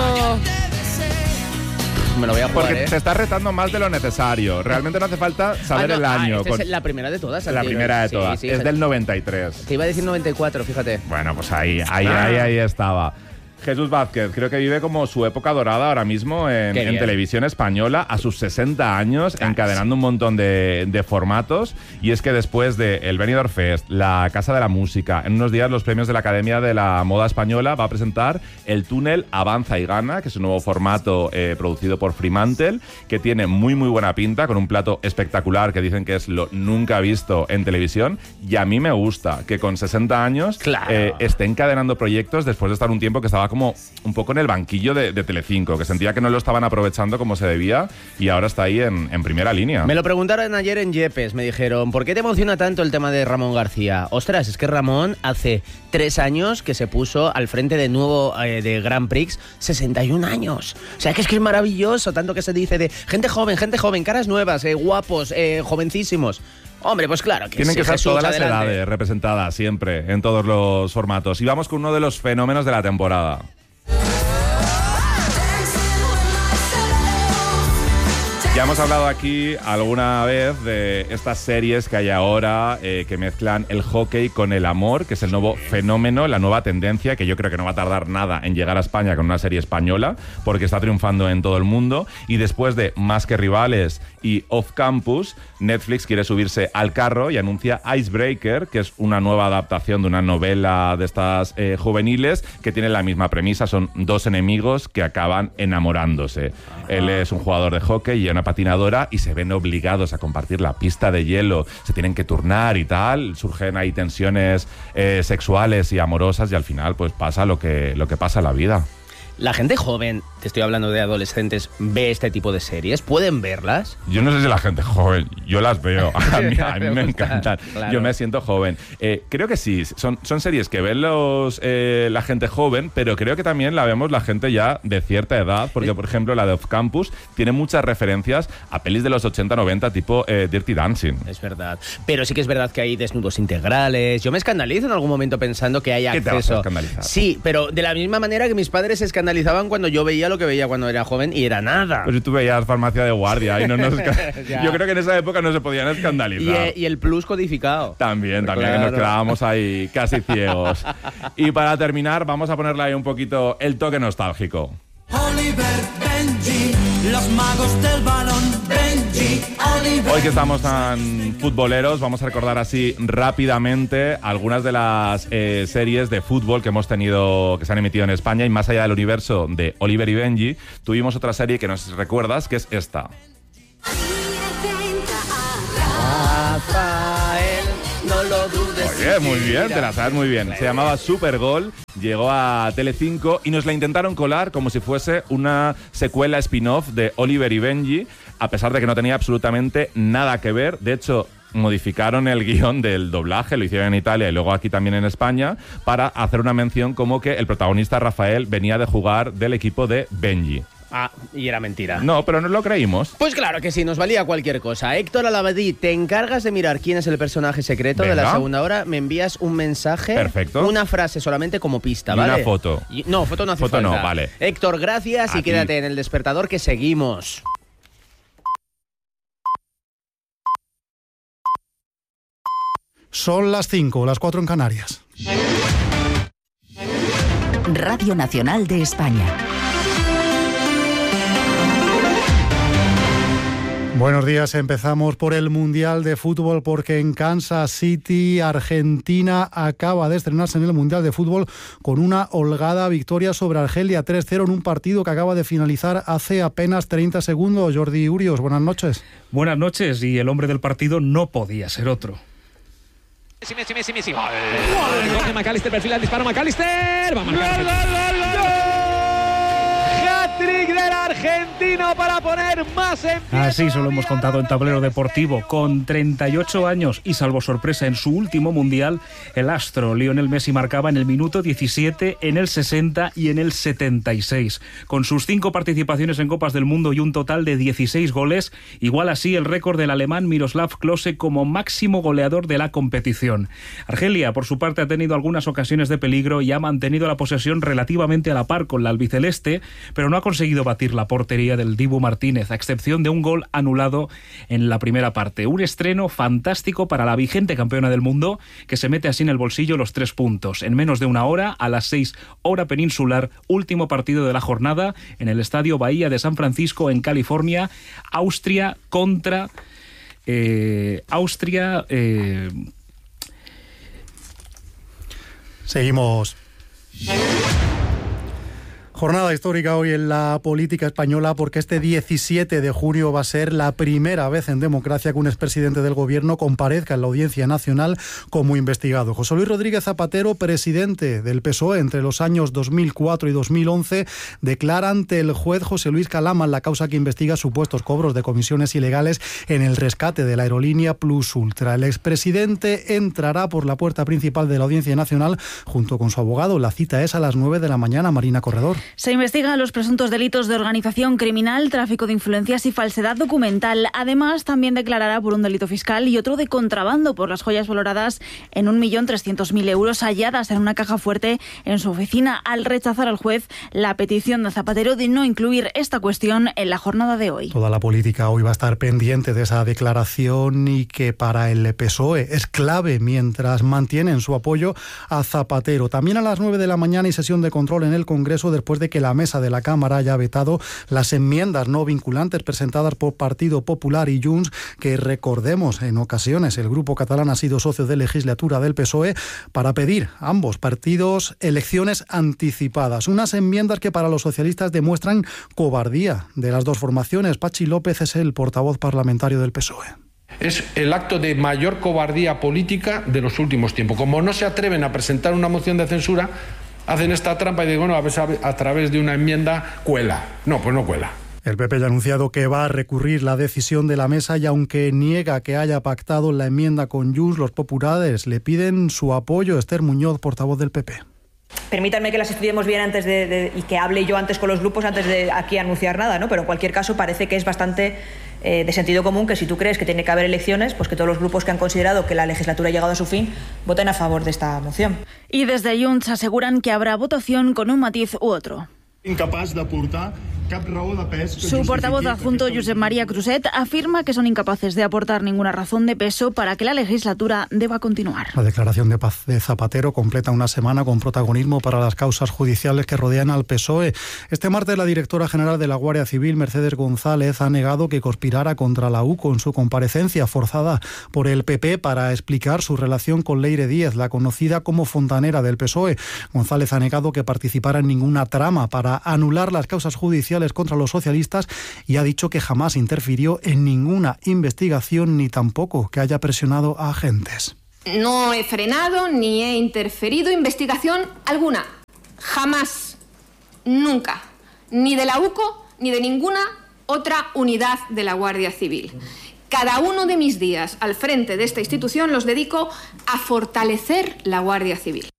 Me lo voy a jugar, Porque ¿eh? te estás retando más de lo necesario. Realmente no hace falta saber Ah, no, el año. ah, esta con- es la primera de todas. la al tiro. primera de Sí, todas. sí, es fíjate. del noventa y tres. Te iba a decir noventa y cuatro, fíjate. Bueno, pues ahí, ahí, Ah. ahí, ahí estaba. Jesús Vázquez, creo que vive como su época dorada ahora mismo en, Qué en bien. televisión española, a sus sesenta años, encadenando un montón de, de formatos. Y es que después de el Benidorm Fest, la Casa de la Música, en unos días los premios de la Academia de la Moda Española va a presentar el túnel Avanza y Gana, que es un nuevo formato eh, producido por Fremantle, que tiene muy muy buena pinta, con un plato espectacular que dicen que es lo nunca visto en televisión. Y a mí me gusta que con sesenta años Claro. eh, esté encadenando proyectos después de estar un tiempo que estaba como un poco en el banquillo de, de Telecinco, que sentía que no lo estaban aprovechando como se debía y ahora está ahí en, en primera línea. Me lo preguntaron ayer en Yepes, me dijeron, ¿por qué te emociona tanto el tema de Ramón García? Ostras, es que Ramón hace tres años que se puso al frente de nuevo eh, de Grand Prix, sesenta y un años. O sea, que es que es maravilloso, tanto que se dice de gente joven, gente joven, caras nuevas, eh, guapos, eh, jovencísimos. Hombre, pues claro que Tienen sí, que ser Jesús, todas las adelante. edades representadas siempre, en todos los formatos. Y vamos con uno de los fenómenos de la temporada. Ya hemos hablado aquí alguna vez de estas series que hay ahora eh, que mezclan el hockey con el amor, que es el nuevo fenómeno, la nueva tendencia, que yo creo que no va a tardar nada en llegar a España con una serie española, porque está triunfando en todo el mundo. Y después de Más que Rivales y Off Campus, Netflix quiere subirse al carro y anuncia Icebreaker, que es una nueva adaptación de una novela de estas eh, juveniles que tiene la misma premisa. Son dos enemigos que acaban enamorándose. Él es un jugador de hockey y una patinadora y se ven obligados a compartir la pista de hielo, se tienen que turnar y tal, surgen ahí tensiones eh, sexuales y amorosas y al final pues pasa lo que, lo que pasa en la vida. La gente joven te estoy hablando de adolescentes, ve este tipo de series? ¿Pueden verlas? Yo no sé si la gente joven, yo las veo, a mí, a mí me, me encantan, claro. Yo me siento joven. Eh, creo que sí, son, son series que ven los, eh, la gente joven, pero creo que también la vemos la gente ya de cierta edad, porque por ejemplo la de Off Campus tiene muchas referencias a pelis de los ochenta noventa, tipo eh, Dirty Dancing. Es verdad, pero sí que es verdad que hay desnudos integrales. Yo me escandalizo en algún momento pensando que hay acceso. ¿Qué te vas a escandalizar? Sí, pero de la misma manera que mis padres se escandalizaban cuando yo veía lo que veía cuando era joven y era nada. Pero si tú veías Farmacia de Guardia y no nos... Yo creo que en esa época no se podían escandalizar. Y, y el plus codificado. También, también, claro. Que nos quedábamos ahí casi ciegos. Y para terminar, vamos a ponerle ahí un poquito el toque nostálgico. Oliver, Benji, los magos del balón, Benji, Oliver. Hoy que estamos tan futboleros, vamos a recordar así rápidamente algunas de las eh, series de fútbol que hemos tenido, que se han emitido en España, y más allá del universo de Oliver y Benji, tuvimos otra serie que nos recuerdas, que es esta. Rafael, no lo dudes. Oye, muy bien, te la sabes muy bien. Se llamaba Supergol, llegó a Telecinco y nos la intentaron colar como si fuese una secuela spin-off de Oliver y Benji, a pesar de que no tenía absolutamente nada que ver. De hecho, modificaron el guión del doblaje, lo hicieron en Italia y luego aquí también en España, para hacer una mención como que el protagonista Rafael venía de jugar del equipo de Benji. Ah, y era mentira. No, pero nos lo creímos. Pues claro que sí, nos valía cualquier cosa. Héctor Alavadí, te encargas de mirar quién es el personaje secreto. Venga. De la segunda hora. Me envías un mensaje. Perfecto. Una frase solamente como pista, y ¿vale? una foto. Y, no, foto no hace foto falta. no, vale. Héctor, gracias a y ti. Quédate en El Despertador que seguimos. Son las cinco, las cuatro en Canarias. Radio Nacional de España. Buenos días, empezamos por el Mundial de Fútbol porque en Kansas City, Argentina, acaba de estrenarse en el Mundial de Fútbol con una holgada victoria sobre Argelia tres cero en un partido que acaba de finalizar hace apenas treinta segundos. Jordi Urios, buenas noches. Buenas noches, y el hombre del partido no podía ser otro. Messi, Messi, Messi, Messi. ¡Gol! ¡Gol! Coge McAllister, perfila el disparo McAllister. Va a marcar. ¡Gol, gol, gol, gol! Hat-trick del argentino para poner más en pie. Así se lo hemos contado en Tablero Deportivo. Con treinta y ocho años y salvo sorpresa en su último mundial, el astro Lionel Messi marcaba en el minuto diecisiete, en el sesenta y en el setenta y seis. Con sus cinco participaciones en Copas del Mundo y un total de dieciséis goles, igual así el récord del alemán Miroslav Klose como máximo goleador de la competición. Argelia, por su parte, ha tenido algunas ocasiones de peligro y ha mantenido la posesión relativamente a la par con la albiceleste, pero no ha conseguido batir la portería del Dibu Martínez, a excepción de un gol anulado en la primera parte. Un estreno fantástico para la vigente campeona del mundo, que se mete así en el bolsillo los tres puntos. En menos de una hora, a las seis hora peninsular, último partido de la jornada en el Estadio Bahía de San Francisco, en California. Austria contra... Eh, Austria... Eh, Seguimos. Jornada histórica hoy en la política española porque este diecisiete de junio va a ser la primera vez en democracia que un expresidente del gobierno comparezca en la Audiencia Nacional como investigado. José Luis Rodríguez Zapatero, presidente del P S O E entre los años dos mil cuatro y dos mil once, declara ante el juez José Luis Calaman la causa que investiga supuestos cobros de comisiones ilegales en el rescate de la aerolínea Plus Ultra. El expresidente entrará por la puerta principal de la Audiencia Nacional junto con su abogado. La cita es a las nueve de la mañana. Marina Corredor. Se investigan los presuntos delitos de organización criminal, tráfico de influencias y falsedad documental. Además, también declarará por un delito fiscal y otro de contrabando por las joyas valoradas en un millón trescientos mil euros halladas en una caja fuerte en su oficina, al rechazar al juez la petición de Zapatero de no incluir esta cuestión en la jornada de hoy. Toda la política hoy va a estar pendiente de esa declaración y que para el P S O E es clave mientras mantienen su apoyo a Zapatero. También a las nueve de la mañana y sesión de control en el Congreso después de que la mesa de la Cámara haya vetado las enmiendas no vinculantes presentadas por Partido Popular y Junts, que recordemos en ocasiones el grupo catalán ha sido socio de legislatura del P S O E, para pedir a ambos partidos elecciones anticipadas. Unas enmiendas que para los socialistas demuestran cobardía de las dos formaciones. Pachi López es el portavoz parlamentario del P S O E. Es el acto de mayor cobardía política de los últimos tiempos. Como no se atreven a presentar una moción de censura, hacen esta trampa y dicen, bueno, a ver, a través de una enmienda cuela. No, pues no cuela. El P P ya ha anunciado que va a recurrir la decisión de la mesa y aunque niega que haya pactado la enmienda con Junts, los populares le piden su apoyo. Esther Muñoz, portavoz del P P. Permítanme que las estudiemos bien antes de, de, y que hable yo antes con los grupos antes de aquí anunciar nada, ¿no? Pero en cualquier caso parece que es bastante eh, de sentido común que si tú crees que tiene que haber elecciones, pues que todos los grupos que han considerado que la legislatura ha llegado a su fin voten a favor de esta moción. Y desde Junts aseguran que habrá votación con un matiz u otro. Incapaz de aportar cap raó de pes. Su portavoz adjunto, Josep María Cruzet, afirma que son incapaces de aportar ninguna razón de peso para que la legislatura deba continuar. La declaración de paz de Zapatero completa una semana con protagonismo para las causas judiciales que rodean al P S O E. Este martes la directora general de la Guardia Civil, Mercedes González, ha negado que conspirara contra la U C O en su comparecencia forzada por el P P para explicar su relación con Leire Díez, la conocida como fontanera del P S O E. González ha negado que participara en ninguna trama para anular las causas judiciales contra los socialistas y ha dicho que jamás interfirió en ninguna investigación ni tampoco que haya presionado a agentes. No he frenado ni he interferido investigación alguna. Jamás. Nunca. Ni de la U C O ni de ninguna otra unidad de la Guardia Civil. Cada uno de mis días al frente de esta institución los dedico a fortalecer la Guardia Civil.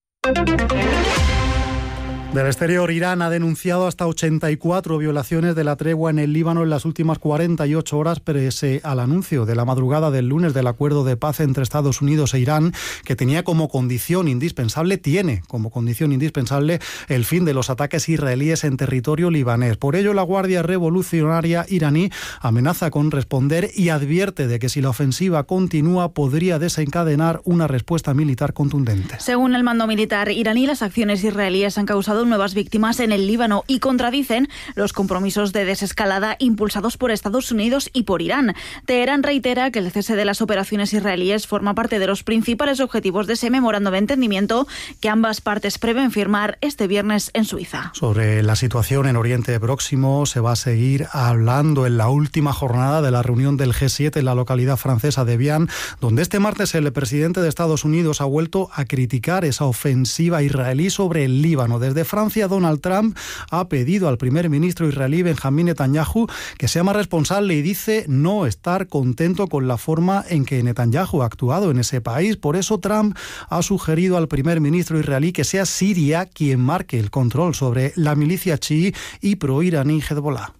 Del exterior, Irán ha denunciado hasta ochenta y cuatro violaciones de la tregua en el Líbano en las últimas cuarenta y ocho horas, pese al anuncio de la madrugada del lunes del acuerdo de paz entre Estados Unidos e Irán, que tenía como condición indispensable, tiene como condición indispensable el fin de los ataques israelíes en territorio libanés. Por ello, la Guardia Revolucionaria iraní amenaza con responder y advierte de que si la ofensiva continúa podría desencadenar una respuesta militar contundente. Según el mando militar iraní, las acciones israelíes han causado nuevas víctimas en el Líbano y contradicen los compromisos de desescalada impulsados por Estados Unidos y por Irán. Teherán reitera que el cese de las operaciones israelíes forma parte de los principales objetivos de ese memorando de entendimiento que ambas partes prevén firmar este viernes en Suiza. Sobre la situación en Oriente Próximo se va a seguir hablando en la última jornada de la reunión del G siete en la localidad francesa de Evian, donde este martes el presidente de Estados Unidos ha vuelto a criticar esa ofensiva israelí sobre el Líbano. Desde Francia, Donald Trump ha pedido al primer ministro israelí Benjamín Netanyahu que sea más responsable y dice no estar contento con la forma en que Netanyahu ha actuado en ese país. Por eso Trump ha sugerido al primer ministro israelí que sea Siria quien marque el control sobre la milicia chií y proiraní Hezbollah.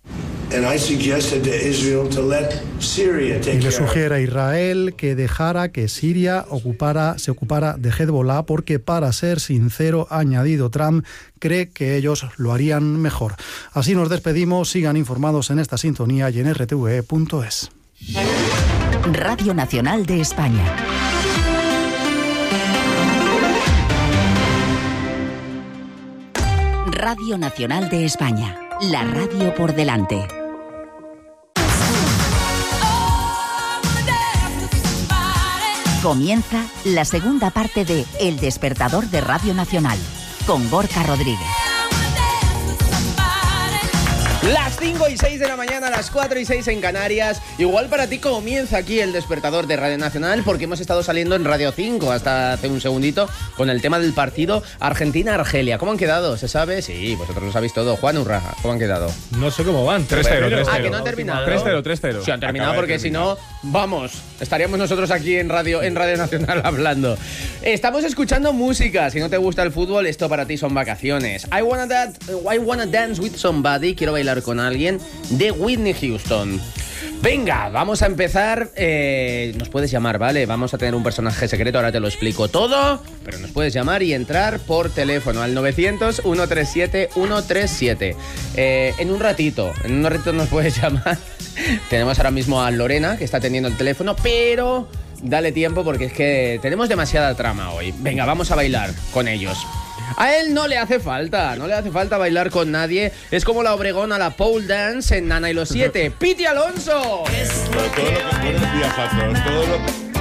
Y le sugiere a Israel que dejara que Siria ocupara, se ocupara de Hezbollah porque, para ser sincero, ha añadido Trump, cree que ellos lo harían mejor. Así nos despedimos. Sigan informados en esta sintonía y en r t v e punto es. Radio Nacional de España. Radio Nacional de España. La radio por delante. Comienza la segunda parte de El Despertador de Radio Nacional, con Gorka Rodríguez. Las cinco y seis de la mañana, las cuatro y seis en Canarias. Igual para ti comienza aquí el Despertador de Radio Nacional, porque hemos estado saliendo en Radio cinco hasta hace un segundito con el tema del partido Argentina-Argelia. ¿Cómo han quedado? ¿Se sabe? Sí, vosotros lo sabéis todo. Juan Urra, ¿cómo han quedado? No sé cómo van. tres cero, tres cero. Ah, que no han terminado. tres cero, tres cero. Sí, han terminado porque si no, vamos, estaríamos nosotros aquí en Radio, en Radio Nacional hablando. Estamos escuchando música. Si no te gusta el fútbol, esto para ti son vacaciones. I wanna, that, I wanna dance with somebody. Quiero bailar con alguien, de Whitney Houston. Venga, vamos a empezar. Eh, nos puedes llamar, ¿vale? Vamos a tener un personaje secreto, ahora te lo explico todo, pero nos puedes llamar y entrar por teléfono al novecientos, ciento treinta y siete, ciento treinta y siete. Eh, en un ratito, en un ratito nos puedes llamar. Tenemos ahora mismo a Lorena, que está atendiendo el teléfono, pero dale tiempo porque es que tenemos demasiada trama hoy. Venga, vamos a bailar con ellos. A él no le hace falta, no le hace falta bailar con nadie. Es como la Obregón a la pole dance en Nana y los siete. ¡Piti Alonso! Buenos días a todos. Todo lo,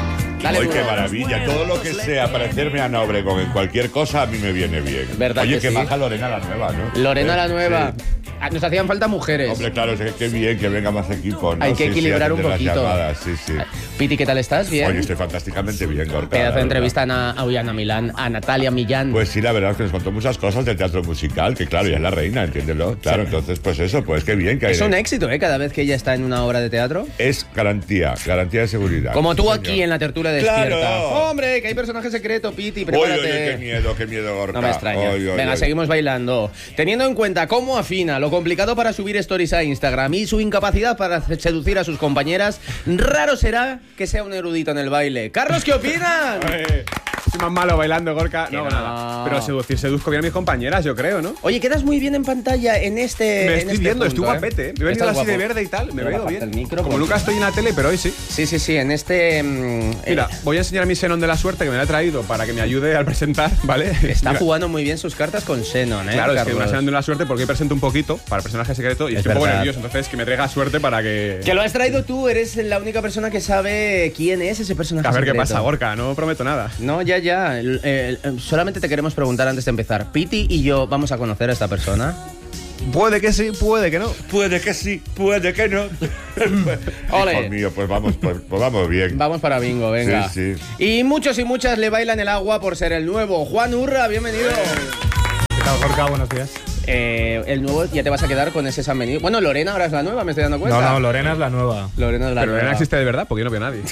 Dale, Oye, duro. qué maravilla. Todo lo que sea parecerme a Ana Obregón en cualquier cosa, a mí me viene bien. ¿Verdad Oye, que que sí? baja Lorena la nueva, ¿no? Lorena Eh, la nueva. sí. Ah, Nos hacían falta mujeres. Hombre, claro, es que qué bien que venga más equipo, ¿no? Hay que Sí, sí, equilibrar un atender las poquito. llamadas, sí, sí. Piti, ¿qué tal estás? ¿Bien? Oye, estoy fantásticamente bien, Gorka. Pedazo la de verdad. entrevista a, Ana- a Ullana Milán, a Natalia Millán. Pues sí, la verdad es que nos contó muchas cosas del teatro musical, que claro, ella es la reina, entiéndelo. Claro, Sí. entonces, pues eso, pues qué bien que hay. Es un éxito, ¿eh? Cada vez que ella está en una obra de teatro. Es garantía, garantía de seguridad. Como tú Sí, aquí señor. en la tertulia despierta. ¡Claro! Hombre, que hay personaje secreto, Piti, Oye, prepárate. oye, qué miedo, qué miedo, Gorka. No me extraña. Oye, oye, Venga, oye. seguimos bailando. Teniendo en cuenta cómo afina, lo complicado para subir stories a Instagram y su incapacidad para seducir a sus compañeras, raro será que sea un erudito en el baile. Carlos, ¿qué opinan? Soy más malo bailando, Gorka. Que No, no. nada. Pero seducir, seduzco bien a mis compañeras, yo creo, ¿no? Oye, quedas muy bien en pantalla en este. Me en estoy este viendo, punto, estoy guapete, ¿eh? Me he venido Estás así de guapo. verde y tal, me Pero veo bajaste bien. el micro, Como porque- nunca estoy en la tele, pero hoy sí. Sí, sí, sí, en este. mm, Mira, eh, voy a enseñar mi Xenon de la suerte que me lo he traído para que me ayude al presentar, ¿vale? Está Mira. jugando muy bien sus cartas con Xenon, ¿eh? Claro, es que Carlos? una Xenon de la suerte porque hoy presento un poquito para el personaje secreto y Es estoy un poco verdad. nervioso, entonces que me traiga suerte para que... Que lo has traído tú, eres la única persona que sabe quién es ese personaje. A ver qué secreto. pasa, Gorka, no prometo nada. No, ya, ya. El- el- el- solamente te queremos preguntar antes de empezar. Piti y yo vamos a conocer a esta persona. Puede que sí, puede que no. Puede que sí, puede que no. Ole. Hijo mío, pues vamos, pues, pues vamos bien. Vamos para bingo, venga. Sí, sí. Y muchos y muchas le bailan el agua por ser el nuevo. Juan Urra, bienvenido. ¿Qué tal, Gorka? Buenos días. Eh, el nuevo, ya te vas a quedar con ese San Benito. Bueno, Lorena ahora es la nueva, me estoy dando cuenta. No, no, Lorena es la nueva. Lorena es la Pero nueva. Lorena existe de verdad porque yo no veo a nadie.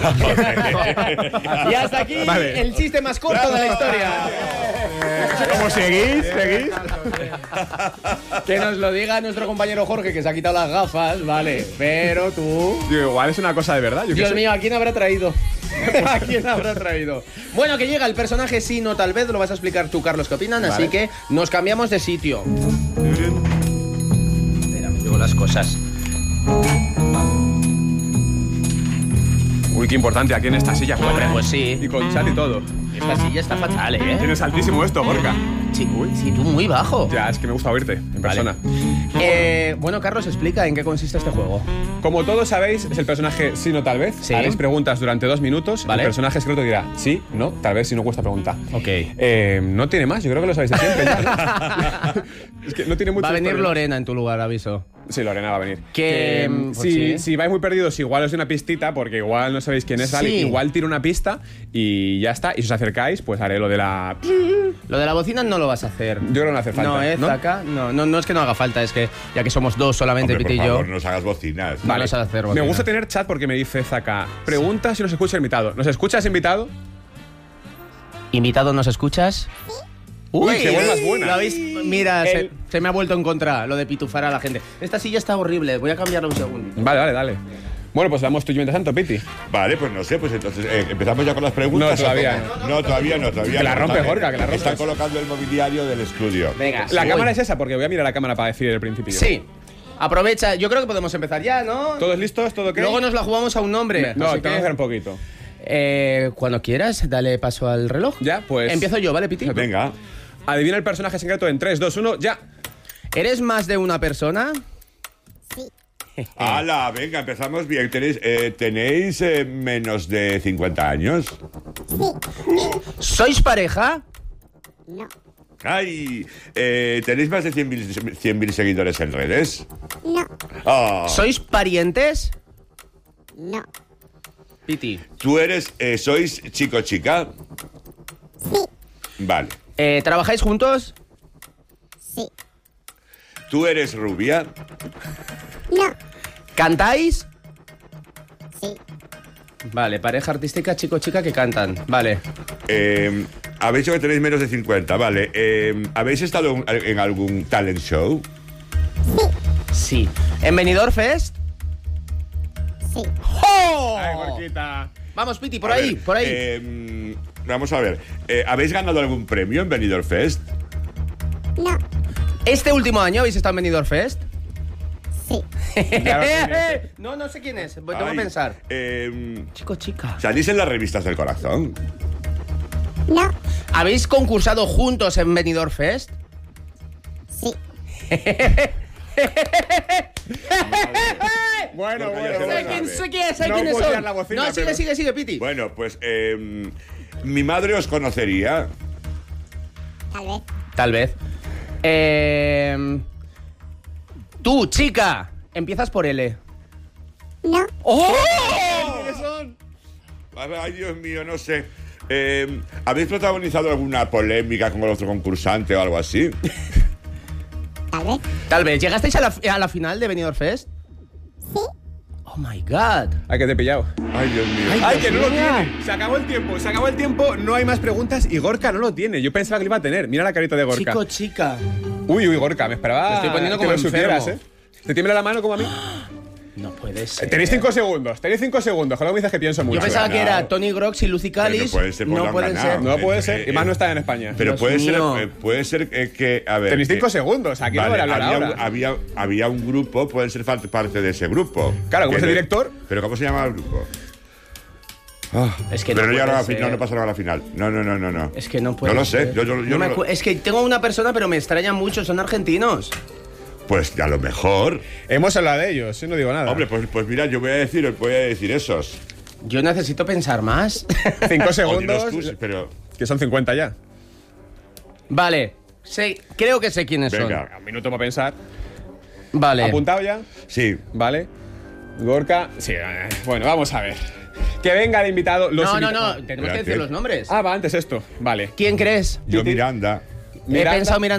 Y hasta aquí Vale. el chiste más corto de la historia. ¿Cómo seguís? ¿Seguís? Que nos lo diga nuestro compañero Jorge, que se ha quitado las gafas, vale. Pero tú... Digo, igual es una cosa de verdad. Yo qué Dios sé. mío, ¿a quién habrá traído? ¿A quién habrá traído? Bueno, que llega el personaje sí, no tal vez, lo vas a explicar tú, Carlos, qué opinan, así Vale. que nos cambiamos de sitio. Espera, me llevo las cosas. Uy, qué importante aquí en esta silla. Hombre, pues sí. Y con chat y todo. Esta silla está fatal, ¿eh? Tienes altísimo esto, Gorka. Sí, sí, tú muy bajo. Ya, es que me gusta oírte en Vale. persona. Eh, bueno, Carlos, explica en qué consiste este juego. Como todos sabéis, es el personaje sí, no, tal vez. Sí. Haréis preguntas durante dos minutos. Vale. El personaje secreto dirá sí, no, tal vez, si no cuesta pregunta. Ok. Eh, no tiene más, yo creo que lo sabéis de siempre. ya, ¿no? Es que no tiene mucho. Va a venir historia. Lorena en tu lugar, aviso. Sí, Lorena va a venir. Que, mm, pues si, sí. si vais muy perdidos, igual os doy una pistita, porque igual no sabéis quién es, ¿vale? Sí. Igual tiro una pista y ya está. Y si os acercáis, pues haré lo de la. Lo de la bocina no lo vas a hacer. Yo creo que no hace falta. No, ¿eh, ¿no? Zaka? No, no, no es que no haga falta, es que ya que somos dos solamente, Hombre, por Piti y yo. favor, no nos hagas bocinas. Vale. Vamos a hacer Me bocina. gusta tener chat porque me dice Zaka, pregunta si nos escucha el invitado. ¿Nos escuchas, invitado? ¿Invitado, nos escuchas? Uy, qué buena, más buena. ¿Lo habéis? Mira, se, El- se me ha vuelto en contra lo de pitufar a la gente. Esta silla está horrible, voy a cambiarla un segundo. Vale, vale, dale. Bueno, pues damos tuyo mientras tanto, Piti. Vale, pues no sé, pues entonces eh, empezamos ya con las preguntas. No, todavía ¿o cómo? No, todavía no, todavía Que la no. rompe, Vale. Gorka, que la rompes. Están colocando el mobiliario del estudio. Venga, La sí. cámara Uy. es esa, porque voy a mirar la cámara para decir el principio. Sí. Aprovecha, yo creo que podemos empezar ya, ¿no? ¿Todos listos? ¿Todo ok? Luego nos la jugamos a un nombre. No, así tengo que que, hacer un poquito. eh, cuando quieras, dale paso al reloj. Ya, pues. Empiezo yo, ¿vale, Piti? Venga. Adivina el personaje secreto en tres, dos, uno, ya. ¿Eres más de una persona? ¡Hala! Venga, empezamos bien. ¿Tenéis, eh, ¿tenéis eh, menos de cincuenta años? ¿Sois pareja? ¡Ay! Eh, ¿Tenéis más de cien mil seguidores en redes? No. Ah. ¿Sois parientes? No. Piti. ¿Tú eres, eh, sois chico chica? Sí. Vale. Eh, ¿Trabajáis juntos? Sí. ¿Tú eres rubia? No. ¿Cantáis? Sí. Vale, pareja artística, chico-chica que cantan. Vale. Eh, habéis dicho que tenéis menos de cincuenta, vale. Eh, ¿Habéis estado en, en algún talent show? Sí. ¿En Benidorm Fest? Sí. ¡Oh! Ay, Gorquita. Vamos, Piti, por A ahí, ver, por ahí. eh, vamos a ver. Eh, ¿Habéis ganado algún premio en Benidorm Fest? No. ¿Este último año habéis estado en Benidorm Fest? Sí. No, no sé quién es. Tengo que Ay, pensar. eh, Chico, chica. ¿Salís en las revistas del corazón? No. ¿Habéis concursado juntos en Benidorm Fest? Sí. Bueno, Gorka ya bueno, se lo Sé sabe. quién, sé quién, sé No quiénes puedo son. liar la bocina, no, sigue, pero- sigue, sigue, Piti. Bueno, pues eh, mi madre os conocería. Tal vez. Tal vez. Eh, tú, chica, empiezas por L. No. ¡Oh! ¿Quiénes son? Ay, Dios mío, no sé. Eh, ¿Habéis protagonizado alguna polémica con el otro concursante o algo así? Tal vez. Tal vez. ¿Llegasteis a la, a la final de Benidorm Fest? Sí. Oh my god. Ay, que te he pillado. Ay, Dios mío. Ay, Ay, Dios que no lo mío. tiene. Se acabó el tiempo, se acabó el tiempo, no hay más preguntas y Gorka no lo tiene. Yo pensaba que lo iba a tener. Mira la carita de Gorka. Chico, chica. Uy, uy, Gorka, me esperaba. Me estoy poniendo que como lo supieras, enfermo. ¿eh? ¿Te tiembla la mano como a mí? No puede ser. Tenéis cinco segundos, tenéis cinco segundos. Ojalá me dices que pienso mucho. Yo pensaba que ganado. era Tony Grox y Lucy Callis. Pero no puede ser, pues lo no han pueden ganado. ser. No puede Eh, ser, y eh, más no está en España. Pero Dios puede ser, mío. eh, puede ser eh, que. A ver. Tenéis que- cinco segundos, aquí Vale, no voy a hablar había, ahora. un- había, había un grupo, pueden ser fa- parte de ese grupo. Claro, como Que es el no- director. Pero ¿cómo se llama el grupo? Es que pero no no, llegaron a la puede fi- no, ser. no pasaron a la final. No, no, no, no. no. Es que no puede No lo sé. ser. Yo, yo- yo No me no lo- acu- es que tengo una persona, pero me extraña mucho. Son argentinos. Pues a lo mejor. Hemos hablado de ellos, yo no digo nada. Hombre, pues, pues mira, yo voy a decir, voy a decir esos. Yo necesito pensar más. Cinco O segundos, dinos tú, pero. que son cincuenta ya. Vale. Sé, creo que sé quiénes Venga. Un minuto para pensar. son. Vale. ¿Apuntado ya? Sí. Vale. Gorka. Sí, eh, bueno, vamos a ver. Que venga el invitado. Los No, no, invita- no. Ah, Tenemos que espérate. decir los nombres. Ah, va, antes esto. Vale. ¿Quién crees? Yo Titi- Miranda. He pensado, mira.